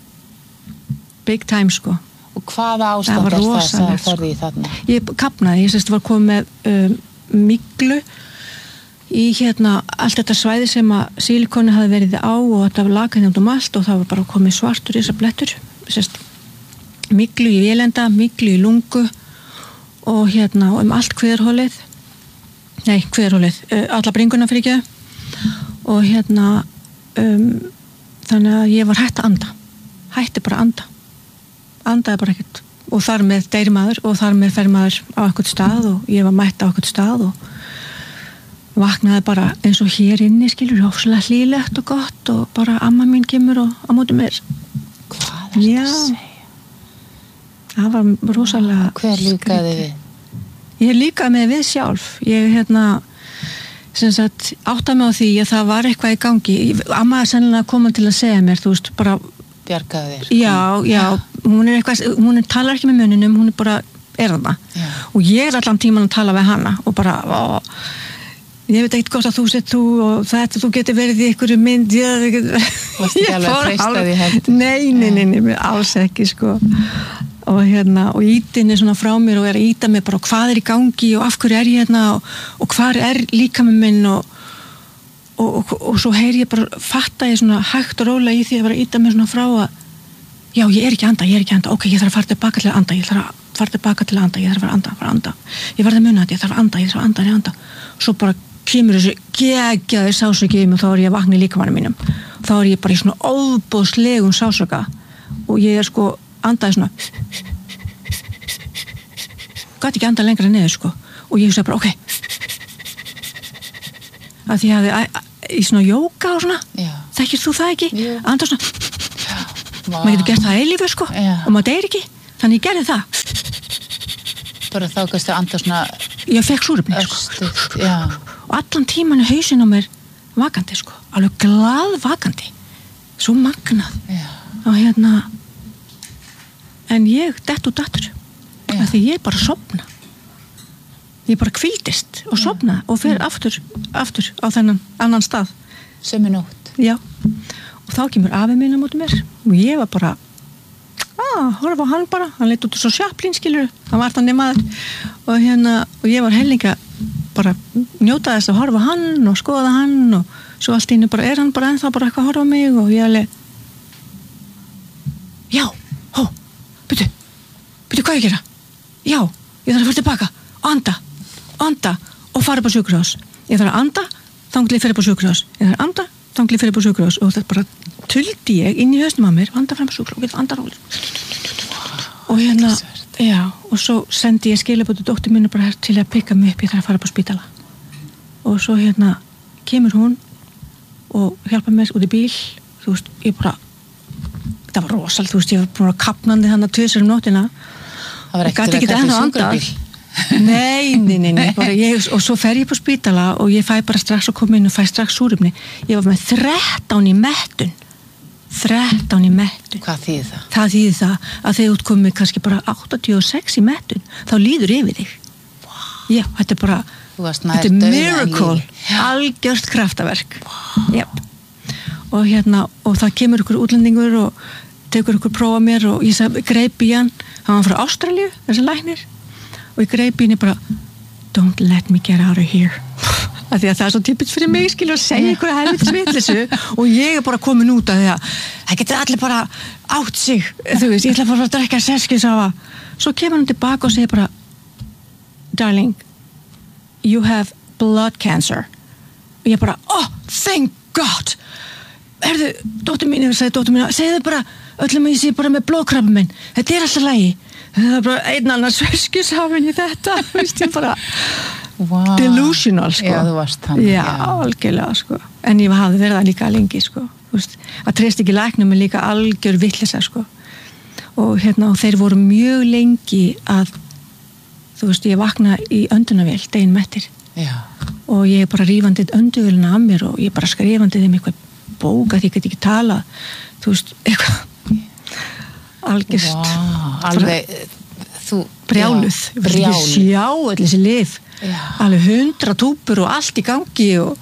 big time sko. Og hvaða ástand er það sem það ferði í þarna? Ég kapnaði, ég var komið með myglu í hérna allt þetta svæði sem að sílikoni hafi verið á og þetta var lagað út allt og það var bara komið svartur í þessar blettur myglu í vélenda, myglu í lungu og hérna allt kviðarhólið alla bringuna fyrir ekki og hérna þannig að ég var hætt að anda hætti bara að andaði bara ekkert og þar með deyr maður og þar með fer maður á eitthvað stað og ég var mætt á eitthvað stað og vaknaði bara eins og hér inni skilur, ofslega hlýlegt og gott og bara amma mín kemur og á móti mér. Hvað er þetta að segja? Það var rosalega hver líkaði við? Ég líkaði með við sjálf ég hérna sem sagt áttaði mig á því að það var eitthvað í gangi amma er sennilega komin til að segja mér þú veist bara bjargaði þér já, hún talar ekki með munninum hún er bara þarna og ég er allan tíman að tala við hana og bara ég veit ekkert gott að þú sett þú og þetta þú getur verið í einhverju mynd Varstu ekki alveg að treysta því heldur? Nei, alls ekki sko og hérna, og ítin er svona frá mér og er að íta mig bara hvað er í gangi og af hverju er ég hérna og hvað er líkaminn minn og svo heyri ég bara fatta ég svona hægt og rólega í því að vera að íta mig svona frá að já, ég er ekki að anda, ok, ég þarf að fara tilbaka til að anda ég þarf að fara að anda ég verði að muna þetta, ég þarf að anda svo bara kemur þessu geggjaði sásöki og þá er ég að vakna í líkamanum mínum þá er ég bara í svona óbóðslegum sásöka og ég er sko andaði svona gat ekki anda lengra niður sko og ég hugsaði bara ok að því að í svona jóga og svona þekkir þú það ekki? Anda svona maður getur gert það eilífu sko og maður deyr ekki, þannig ég gerði það bara þá kannski að anda svona ég fekk súrefni sko og allan tíman hausinn á mér vakandi sko, alveg glaðvakandi svo magnað og en ég dett út aftur af því ég bara sofna ég bara hvíldist og sofna og fer aftur á þennan annan stað sömu nótt já, og þá kemur afi minn á móti mér og ég var bara horfa á hann bara, hann leit út svo Chaplin skilur, hann var þannig maður og ég var hellinga bara njóta þess að horfa á hann og skoða hann og svo allt í einu bara hann bara ennþá bara eitthvað að horfa á mig og ég alveg já, byrju hvað ég gera? Já, ég þarf að fara tilbaka og anda og fara upp á sjúkrahús ég þarf að anda, þangli fyrir upp á sjúkrahús ég þarf að anda, þangli fyrir upp á sjúkrahús og það bara tuldi ég inn í hausnum að mér og anda fram á sjúkrahús og anda róli og já, og svo sendi ég skilabóti dóttur mínu bara til að pikka mig upp ég þarf að fara upp á spítala og svo kemur hún og hjálpa mér út í bíl þú veist, ég bara það var rosal, þú veist, ég var bara kapnandi þannig að tvisar nóttina það var ekkert að kalla sjúkrabíl nei, bara og svo fer ég på spítala og ég fæ bara strax að koma inn og fæ strax súrefni ég var með 13 í mettun hvað þýðir það? Það þýðir það að þegar þú komið kannski bara 86 í mettun þá líður yfir þig já, þetta er bara þetta er miracle, algjört kraftaverk yep. og og það kemur ykkur útlendingur og tekur ykkur prófa mér og ég greip í hann var frá Ástralíu, þessi læknir og ég greip í henni bara don't let me get out of here af því að það er svo typisk fyrir mig skilur að segja ykkur helvitis vitleysu og ég er bara komin út af því að það getur allir bara átt sig þú veist, ég ætla bara að drekka seskjusafa svo kemur hann tilbaka og segir bara darling you have blood cancer og ég bara, thank God herðu, dóttir mín segðu bara öllum að ég sé bara með blóðkrabba minn þetta er alltaf lægi það er bara einn annars seskjusafin í þetta veist ég bara delusional sko já, þú varst þannig já, algjörlega sko en ég hafði verið það líka lengi sko veist, að treysta ekki læknum er líka algjör vitleysa sko og og þeir voru mjög lengi að þú veist, ég vakna í öndunavél deginn mettir og ég er bara rífandi önduvélina af mér og ég er bara skrifandi þeim eitthvað bók að ég get ekki talað þú veist, eitthvað algjörst alveg þú brjáluð sjá allir þessi lyf alveg 100 túpur og allt í gangi og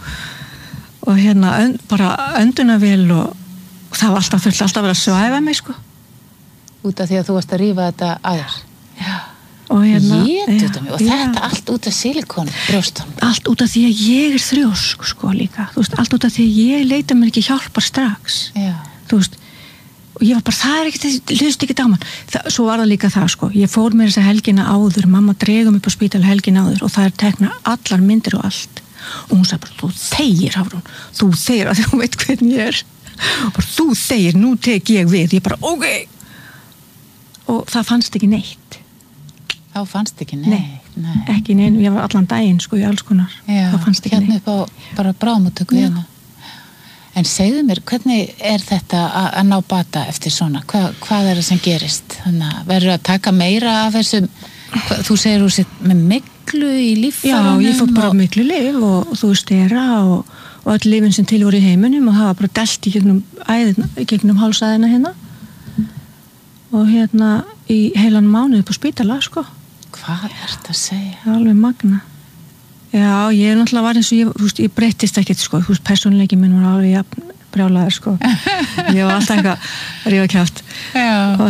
bara öndunavél og það var alltaf að vera að svæfa mig sko út af því að þú varst að rífa þetta aðeins og og þetta allt út af silikon brjóstunum allt út af því að ég er þrjósk sko líka þú veist, allt út af því að ég leita mér ekki hjálpar strax þú veist og ég var bara, það er ekkert, hlust ekki dáman svo var það líka það sko, ég fór mér þessa helgina áður, mamma dregum upp á spítala helgina áður og það er tekna allar myndir og allt og hún sagði bara, þú þegir Hafrún, þú þegir að þú veit hvernig ég er og bara, þú þegir, nú tek ég við ég bara, ok og það fannst ekki neitt þá fannst ekki neitt nei. Ekki neitt, ég var allan daginn sko í alls konar þá fannst ekki neitt upp á bara bráðmóttöku en segðu mér, hvernig er þetta að ná bata eftir svona hvað er það sem gerist þannig að verður að taka meira af þessum þú segir úr sitt með miklu í líffærunum já, ég fór bara miklu lyf og þú veist stera og öll lyfin sem til voru í heiminum og það var bara delt í gegnum hálsæðina og í heilan mánuð upp á spítala sko hvað er þetta að segja? Alveg magna já, ég er náttúrulega var eins og ég breyttist ekkert sko, þú veist, persónuleiki minn var alveg brjálaður sko ég var alltaf eitthvað rífa kjátt og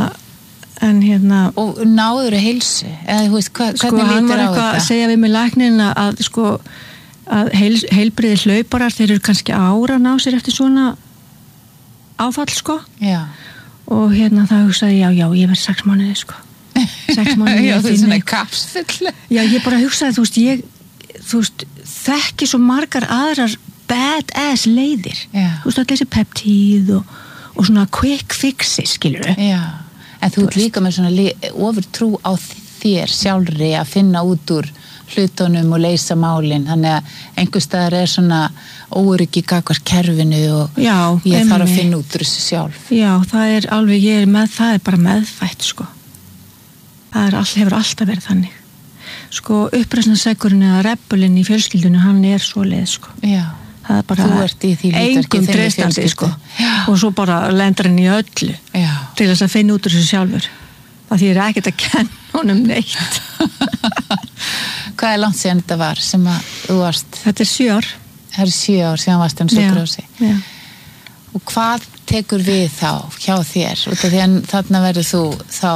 og náður heilsu eða þú veist, hvernig sko, lítur á þetta? Sko, hann var eitthvað að segja við mig læknin að sko, að heilbriði hlauparar þeir eru kannski ára að ná sér eftir svona áfall sko og það hugsaði, já, ég verð 6 mánuði sko 6 mánuði já, þú veist, svona kapsfull já, ég bara hugsaði, þú veist, þekki svo margar aðrar badass leiðir þú veist, allir þessi peptíð og svona quick fixes, skilur já, en þú ert líka með svona ofurtrú á þér sjálfri að finna út úr hlutunum og leysa málin, þannig að einhvers staðar svona óöryggi gagnvart kerfinu og ég þarf að finna út úr þessu sjálf. Já, það alveg, það bara meðfætt, sko. Það hefur alltaf verið þannig. Sko, uppreisnarsegurinn eða rebelinn í fjölskyldunni, hann svoleið, sko. Já. Það bara þú ert í því engum treystandi, sko. Og svo bara lendur hann í öllu til þess að finna út úr þessu sjálfur. Það þýðir ekkert að kenna honum neitt. Hvað langt síðan þetta var sem að þú varst? Þetta 7 ár. Það 7 ár síðan varst sjúkrahúsi. Já. Og hvað tekur við þá hjá þér? Út af því að þarna verður þú þá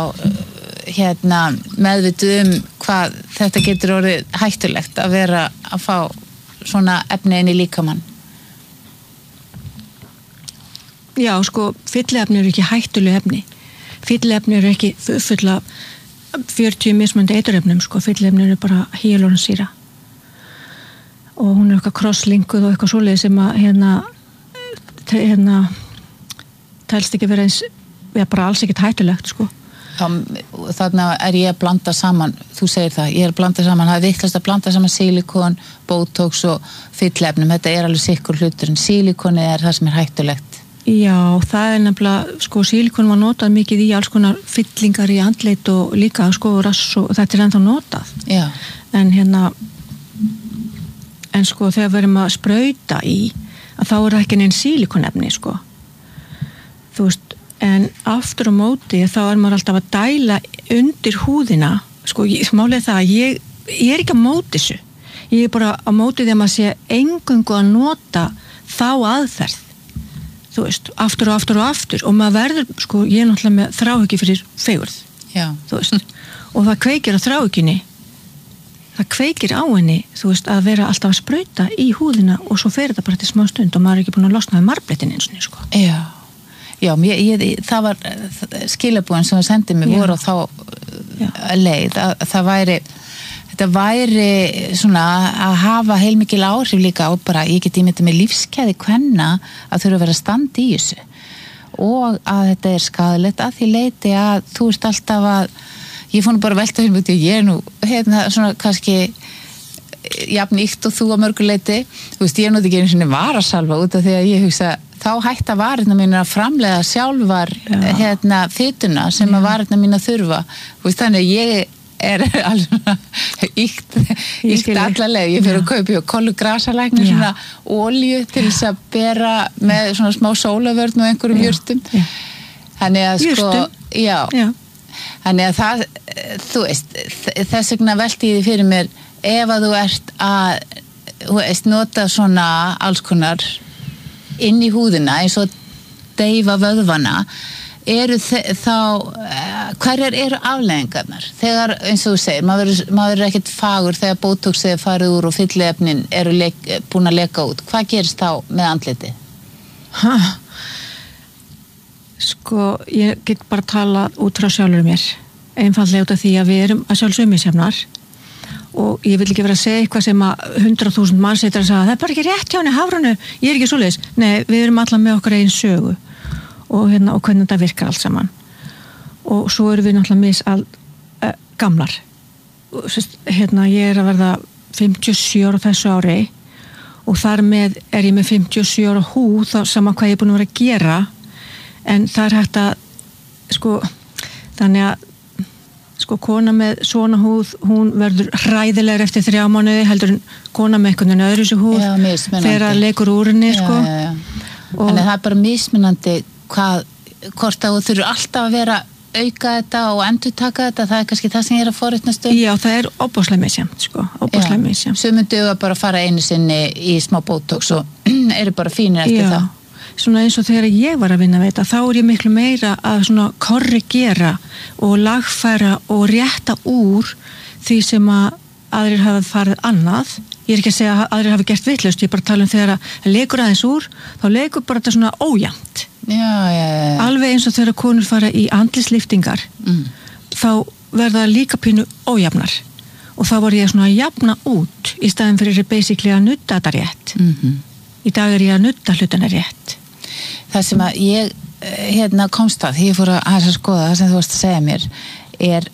meðvituð hvað þetta getur orðið hættulegt að vera að fá svona efni inn í líkamann. Já, sko, fylliefni eru ekki hættuleg efni. Fylliefni eru ekki fulla 40 mismunandi eiturefnum, sko. Fylliefni eru bara hyaluronssýra. Og hún eitthvað crosslinkuð og eitthvað svoleið sem að telst ekki vera eins, bara alls ekkert hættulegt, sko. Þarna ég að blanda saman, þú segir það, ég að blanda saman, það vittlust að blanda saman silikon, botox og fyllefnum, þetta alveg sikkur hlutur, en silikoni það sem hættulegt. Já, það nefnilega, sko, silikon var notað mikið í alls konar fyllingar í andlit og líka, sko, rass og þetta ennþá notað. Já. En sko, þegar við erum að sprauta í, að þá ekki neinn silikonefni, sko. Þú veist, en aftur á móti þá maður alltaf að dæla undir húðina, sko, málið það að ég ekki að móti þessu, ég bara að móti því að maður sé eingöngu að nota þá aðferð, þú veist, aftur og aftur og aftur og maður verður, sko, ég náttúrulega með þráhyggju fyrir fegurð. Já. Þú veist, og það kveikir á þráhyggjunni, það kveikir á henni, þú veist, að vera alltaf að sprauta í húðina og svo fer þetta bara til smá stund og maður ekki búin að losna við marblettin eins og, sko. Já. Já, það var skilabúin sem það sendið mér voru á þá leið að þetta væri svona að hafa heilmikil áhrif líka og bara ég get ímyndað með lífskeiði kvenna að þurfa að vera stand í þessu og að þetta skaðlegt að því leiti að þú ert alltaf að ég fór nú bara velta fyrir mig ég nú svona kannski jafn íkt og þú á mörguleiti þú veist ég noti ekki einu svona varasalva út af því að ég hugsa þá hætta varirna mín að framleiða sjálfar fytuna sem að varirna mín að þurfa veist, þannig að ég alveg íkt allarlega ég fyrir að kaupa kollugrasalækni svona olíu til þess að bera með svona smá sólavörn og einhverjum jurtum þannig að sko já. Þannig að það þú veist þess vegna velti ég því fyrir mér ef að þú ert að nota svona alls konar inn í húðina eins og deyfa vöðvana hverjar eru afleiðingarnar þegar eins og þú segir maður ekkert fagur þegar botox er farið úr og fylliefnin eru búin að leka út hvað gerist þá með andliti? Sko ég get bara tala út frá sjálfur mér einfallega út af því að við erum að sjálfsögum misjafnar og ég vil ekki vera að segja eitthvað sem að 100.000 mann setur að segja það bara ekki rétt hjá henni Hafrúnu, ég ekki svoleiðis nei, við erum allar með okkar eigin sögu og hvernig þetta virkar allt saman og svo erum við náttúrulega gamlar ég að verða 57 ára þessu ári og þar með ég með 57 ára húð þá sama hvað ég er búin að vera að gera en það hægt að sko, þannig að sko kona með svona húð hún verður hræðilegur eftir 3 mánuði heldur en kona með einhvern veginn öðru sér húð þegar að leikur úr henni sko. Þannig að það bara mismunandi hvort að þú þurfur alltaf að vera auka þetta og endurtaka þetta það kannski það sem ég að forritnast Já, það óbáslega misjæmt sko óbáslega misjæmt Sumir duga bara að fara einu sinni í smá botox og eru bara fínir eftir það Svona eins og þegar ég var að vinna við þetta þá ég miklu meira að svona korrigera og lagfæra og rétta úr því sem að aðrir hafa farið annað ég ekki að segja að aðrir hafi gert vitlaust ég bara tala þegar að leikur aðeins úr þá leikur bara þetta svona ójæmt alveg eins og þegar konur fara í andlisliftingar þá verða líka pínu ójafnar og þá var ég svona að jafna út í staðin fyrir basically að nutta þetta rétt í dag ég að nutta hlutina rétt Það sem að ég komst að því ég fór að skoða það sem þú varst að segja mér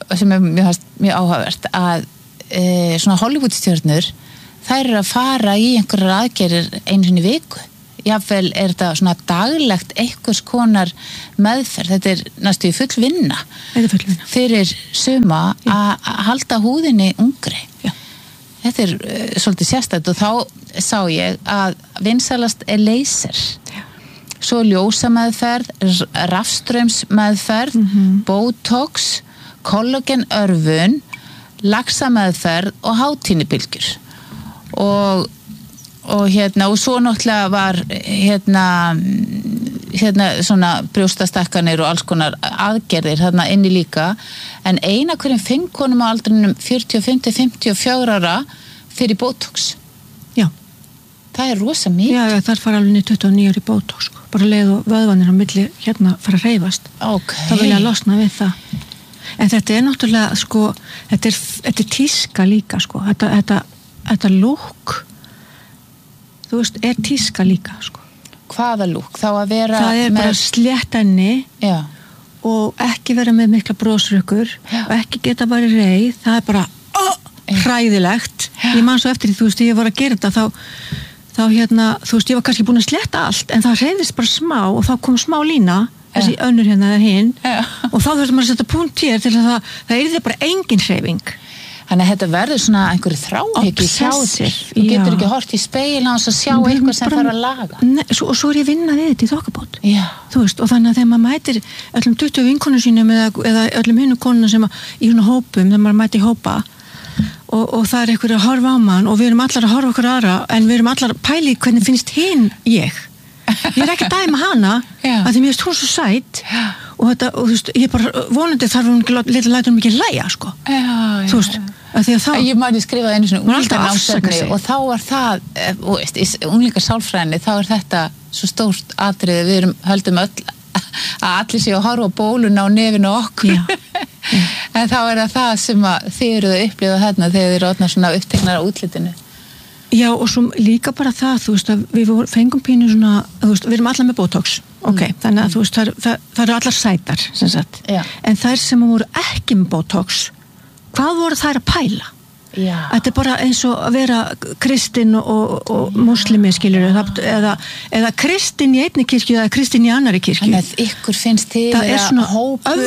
sem mjög áhugavert að svona Hollywoodstjörnur þær eru að fara í einhverjar aðgerðir einu sinni í viku. Jafnvel þetta svona daglegt einhvers konar meðferð, þetta næstu í full vinna fyrir suma að halda húðinni ungri. Já. Þetta svolítið sérstætt og þá sá ég að vinsalast laser. Já. Svo ljósameðferð, rafstraumsmeðferð, botox, kollagenörfun, laxameðferð og hátíðnibylgjur. Og svo náttúrulega var svona brjóstastakkanir og alls konar aðgerðir þarna inni líka, en eina hverjum 5 konum á aldrinum 45-54 ára fyrir botox. Já. Það rosa mikið. Já, þar fara alveg niður 29 ári botox, sko. Bara leið og vöðvanir á milli fara að hreyfast. Okay. Það vilja losna við það. En þetta náttúrulega, sko, þetta er tíska líka, sko. Þetta lúk, þú veist, er tíska líka, sko. Hvaða lúk? Þá að vera það er bara slétt enni og ekki vera með mikla brosrökkur og ekki geta bara reið. Það er bara hræðilegt. Ég man svo eftir því, þú veist, ég var að gera þetta þá þú veist, ég var kannski búin að sletta allt en það hreyfist bara smá og þá kom smá lína, þessi önnur hérna eða hinn og þá þurfti maður að setja punkt hér til að það yrði bara engin hreyfing. Þannig að þetta verður svona einhverju þráhyggju hjá þér. Þú getur ekki hort í speil hans að sjá eitthvað sem þarf að laga. Og svo er ég vinnað við þetta í þokkabót. Þú veist, og þannig að þegar maður mætir öllum 20 vinkonum sínum eða öllum hinu konuna sem í svona hópum, þegar maður mæti hópa og það er einhverju að horfa á mann og við erum allar að horfa okkur aðra en við erum allar að pæli hvernig finnst hinn ég. Ég er ekki að dæma hana að því mér finnst hún svo sætt og þú veist, ég bara vonandi þarf hún ekki læta hún mikið læja, sko. Þú veist, að því að þá ég man ég skrifaði einu svona unglingarnámsefni og þá var það, í unglingarsálfræðinni þá er þetta svo stórt atriði, við höldum öll að allir séu að horfa á bóluna og nefinu okkur en þá er það sem að þið eruð að upplifa þarna þegar þið eru orðnar svona uppteknar á útlitinu. Já, og svo líka bara það, þú veist, að við fengum pínu svona, þú veist, við erum allar með botox, þannig að þú veist, það eru allar sætar, sem sagt. En þær sem voru ekki með botox, hvað voru þær að pæla? Já. Þetta er bara eins og að vera kristinn og muslimi, skilur, eða kristinn í einni kirkju eða kristinn í annari kirkju. Þannig að ykkur finnst til það er svona hópur.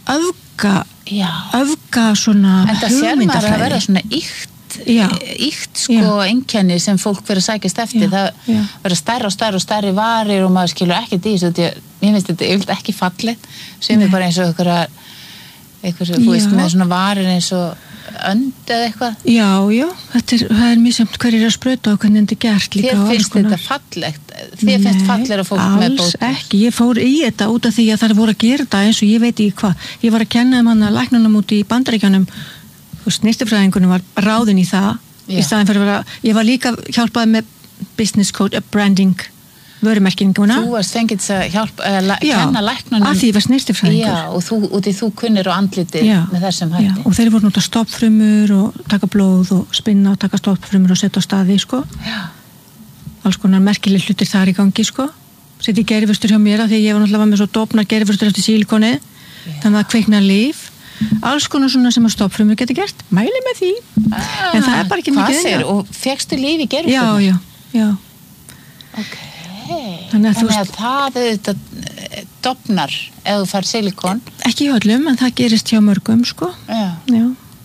öfga svona hugmyndafræði. En það sér maður að vera svona íkt sko einkenni sem fólk verður að sækjast eftir. Það verður stærri og stærri varir og maður skilur ekkert í þessu. Ég finnst þetta yfirleitt ekki fallegt sem er bara eins og einhver þú veist með svona varir eins og önd eða eitthvað. Já, það er mjög samt hverjir að sprauta og hvernig þetta er gert líka. Þér finnst þetta fallegt? Þér finnst fallegra fólk með bótox? Alls ekki, ég fór í þetta út af því að það voru að gera þetta eins og ég veit ekki hvað. Ég var að kenna hann að læknunum út í Bandaríkjunum og snyrtifræðingunum var ráðin í það í staðin fyrir að ég var líka hjálpaði með business code, branding vörumerkinguna. Þú varst fengið þess að hjálpa kenna læknunum. Já, að því ég var snyrtifræðingur. Já, og þú kunnir á andlitið með þessum hætti. Já, og þeir voru nota stoppfrumur og taka blóð og spinna og taka stoppfrumur og setja á staði, sko. Já. Alls konar merkileg hlutir þar í gangi, sko. Setja í gerifustur hjá mér að því ég var náttúrulega með svo dofnar gerifustur eftir sílikoni, þannig að kveikna líf. Alls konar svona sem að stoppfrumur geti gert. Mæli með því. En það er bara ekki mikið. Hvað segir? Og fékkstu líf í gerifustur? Já. Okay. Þannig að það dofnar ef þú fær silikon. Ekki í öllum, en það gerist hjá mörgum, sko. Já.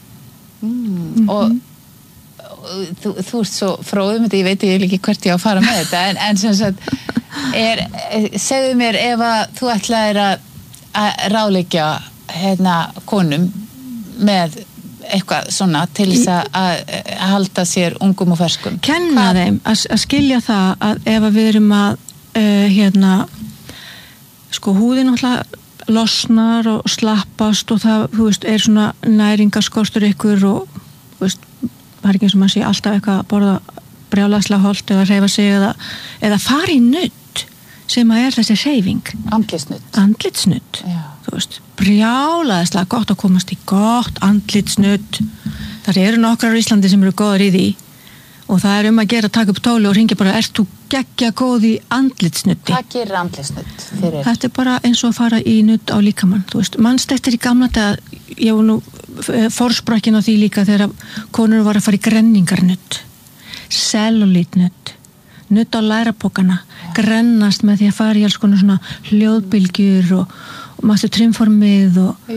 Og þú ert svo fróðum þetta, ég veit ekki hvert ég á að fara með þetta, en sem sagt, segðu mér ef að þú ætlaðir að ráðleggja konum með eitthvað svona til þess að halda sér ungum og ferskum. Kenna þeim að skilja það að ef við erum að sko húðin alltaf losnar og slappast og það, þú veist, er svona næringaskortur ykkur og þú veist, það er ekki eins og maður sé alltaf eitthvað að borða brjálæðslega holt eða hreyfa sig eða fara í nudd sem að er þessi hreyfing. Andlitsnudd. Þú veist, brjálæðislega gott að komast í gott andlitsnudd. Það eru nokkrar á Íslandi sem eru góðar í því og það að gera að taka upp tóli og hringja bara, ert þú geggja góð í andlitsnutti? Hvað gerir andlitsnutt fyrir? Þetta bara eins og að fara í nutt á líkamann, þú veist, mannstættir í gamla dag, ég var nú forsprakkin á því líka þegar konur var að fara í grenningarnutt, cellulite-nutt, nutt á lærapokana, grennast með því að fara í alls konar svona hljóðbylgjur og maður trimformið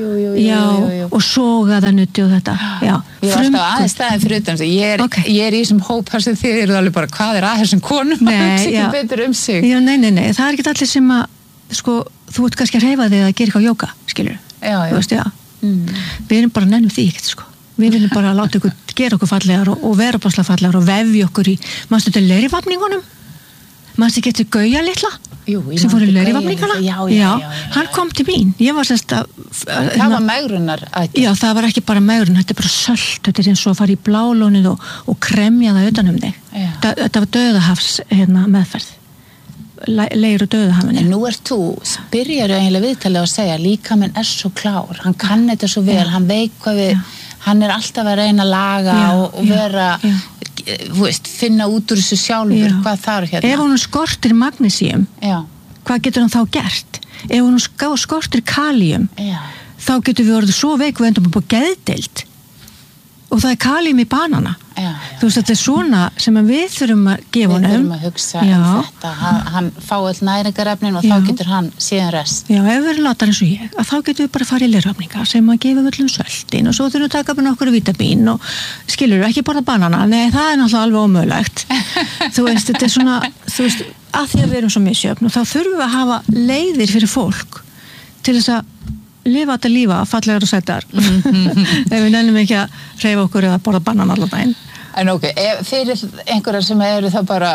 og sogaða nutti og þetta. Já. Ég var alltaf aðeins staðin fyrir utan ég er í þessum hópa sem þið eru alveg bara hvað er að þessum konum sem betur sig. Já, nei, það er ekki allir sem að sko, þú ert kannski að hreyfa þig að gera eitthvað jóga, skilur. Þú veist, við erum bara nennum því ekkert, sko. Við viljum bara láta ykkur gera okkur fallegar og vera opaslega fallegar og vefja okkur í mannstu til leirivafningunum, mannstu getur Gauja litla sem fór í leirivafningana. Já, hann kom til mín. Ég var semst að það var megrunar já, það var ekki bara megrun, þetta er bara sölt, þetta er eins og að fara í blálónið og kremja það utan þig. Þetta var dauðahafs meðferð, leir og dauðahafinu. En nú þú byrjar eiginlega viðtalið að segja líkaminn er svo klár, hann kann þetta svo vel, hann veit hvað hann er alltaf að reyna að laga og vera veist, finna út úr þessu sjálfur hvað þarf hérna. Ef hún skortir magnesium, hvað getur hann þá gert? Ef hún skortir kalium, þá getur við orðið svo veik við endum upp á geðdeild og það er kalium í banana. Þú veist, þetta er svona sem við þurfum að gefa honum. Við þurfum að hugsa þetta, hann fá all næringarefnin og þá getur hann síðan rest. Já, ef við erum latar eins og ég, að þá getum við bara að fara í leirvafninga sem að gefa öllum söltin og svo þurfum við að taka upp nokkur vítamín og skilur ekki borða banana, nei það er náttúrulega alveg ómögulegt. Þú veist, þetta er svona, þú veist, að því að við erum svo misjöfn og þá þurfum við að hafa leiðir fyrir fólk til þess að lifa þetta lífa, fallegar og sættar ef við nennum ekki að hreyfa okkur eða borða banan allan daginn. En fyrir einhverjar sem eru þá bara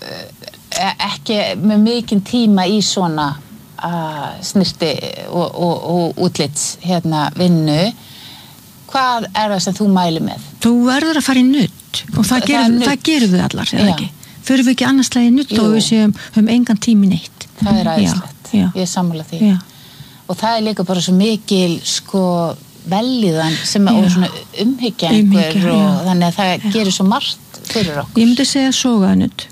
ekki með mikinn tíma í svona snirti og útlits vinnu, hvað er það sem þú mælir með? Þú verður að fara í nudd og það gerum við allar, eða ekki? Förum við ekki annarslega í nudd og við höfum engan tími neitt. Það er æðislegt, ég er sammála því. Og það er líka bara svo mikil velíðan sem og svona umhyggja einhver og þannig að það gerir svo margt fyrir okkur. Ég myndi segja soganudd.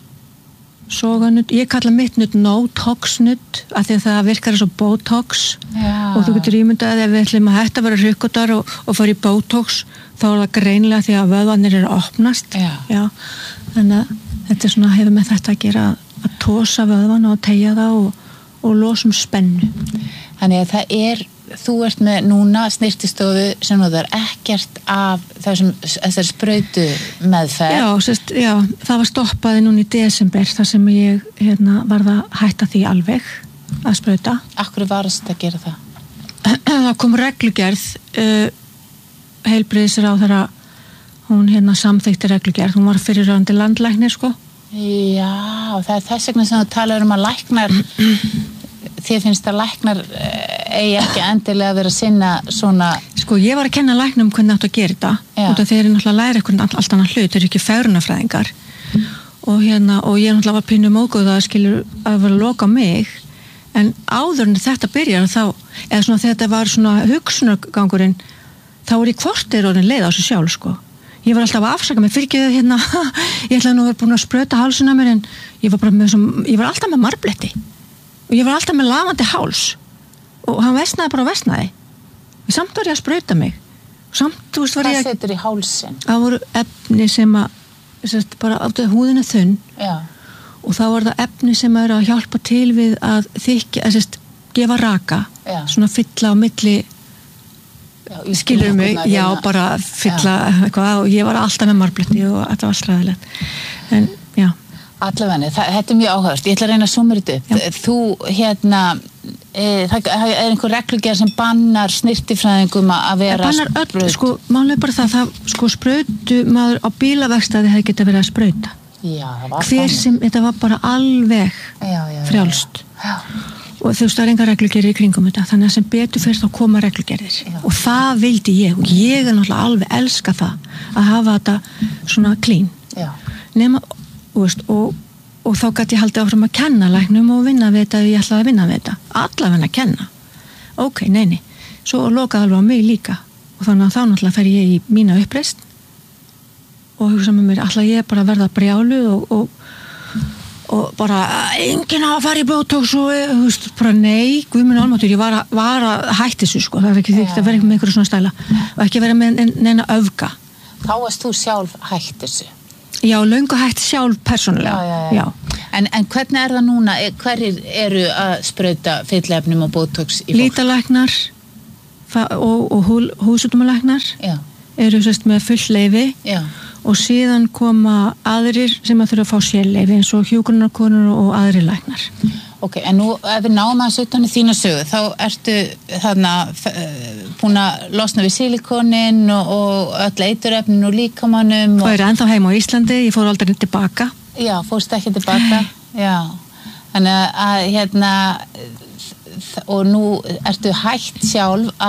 Ég kalla mitt nudd no-tox nudd af því að það virkar eins og botox og þú getur ímyndað ef við ætlum að hætta að vera hrukkutar og fara í botox þá er það greinilega því að vöðvarnir eru að opnast. Já. Þannig að þetta er svona hefur með þetta að gera að tosa vöðvan og teygja það og losum spennu. Þannig að þú ert með núna snirtistofu sem það er ekkert af þessari sprautu meðferð. Já, það var stoppað núna í desember þar sem ég varð að hætta því alveg að sprauta. Akkur varst að gera það? Það kom reglugerð, heilbrigðisráðherra, hún samþykkti reglugerð, hún var fyrirrandi landlæknir sko. Já, það er þess vegna sem þú talar að læknar þér finnst að læknar eigi ekki endilega að vera að sinna svona. Sko ég var að kenna læknum hvernig áttu að gera þetta og þeir eru náttúrulega að læra eitthvað allt annað hlut, þeir eru ekki fegrunarfræðingar og ég náttúrulega var pínu móguð að skilur að vera að loka mig en áður en þetta byrjar þá, eða svona þegar þetta var svona hugsunargangurinn þá er ég hvortir orðin leið á þessu sjálf sko. Ég var alltaf að afsaka mig fyrir ekki ég ætlaði nú að vera búin að sprauta hálsina mér en ég var alltaf með marbletti og ég var alltaf með lafandi háls og hann vesnaði bara og vesnaði og samt var ég að sprauta mig og samt, þú veist, var ég Hvað setur í hálsin? Það voru efni sem bara áttu húðin er þunn og þá var það efni sem eru að hjálpa til við að þykja, gefa raka svona fylla á milli skilur mig, bara fylla eitthvað og ég var alltaf með marbletti og þetta var stræðilegt en Allavega, þetta er mjög áhugavert. Ég ætla að reyna að summa þetta upp. Þú, það er einhver reglugerð sem bannar snirtifræðingum að vera spraut. Bannar öll, málega bara það, sprautu maður á bílaverkstæði hefði getað verið að sprauta. Já, það var þetta var bara alveg frjálst. Og þú veist, það er enga reglugerðir í kringum þetta, þannig að sem betur fyrst að koma reglugerðir. Og það vildi ég, og ég er náttúrulega alveg elska það, að hafa þetta svona clean. Nema og þá gæti ég haldið áfram að kenna læknum og vinna við þetta ef ég ætlaði að vinna við þetta allavega að kenna nei, svo lokaði alveg á mig líka og þannig að þá náttúrulega fer ég í mína uppreist hugsa með mér, ætla ég bara að verða brjáluð og bara enginn á að fara í Botox og þú veist, bara nei, guðminn almáttur, ég var að hætti þessu sko, það er ekki þykkt að vera með einhverju svona stæla og ekki vera með neina öfga. Þá varst þú sjálf hætt þessu? Já, löngu hætt sjálf persónulega. Já. En hvernig er það núna, hverjir eru að sprauta fyllefnum og Botox í fólk? Lítalæknar og húðsjúkdómalæknar eru sérst með full leyfi. Já. Og síðan koma aðrir sem að þurfa að fá sérleyfi eins og hjúkrunarkonur og aðrir læknar. Ok, en nú ef við náum að utan í þína sögu, þá ertu þarna búin að losna við silikonin og öll eiturefnin og líkamannum. Og er ennþá heima á Íslandi, ég fór aldrei tilbaka. Já, fórst ekki tilbaka. Já, þannig að og nú ertu hætt sjálf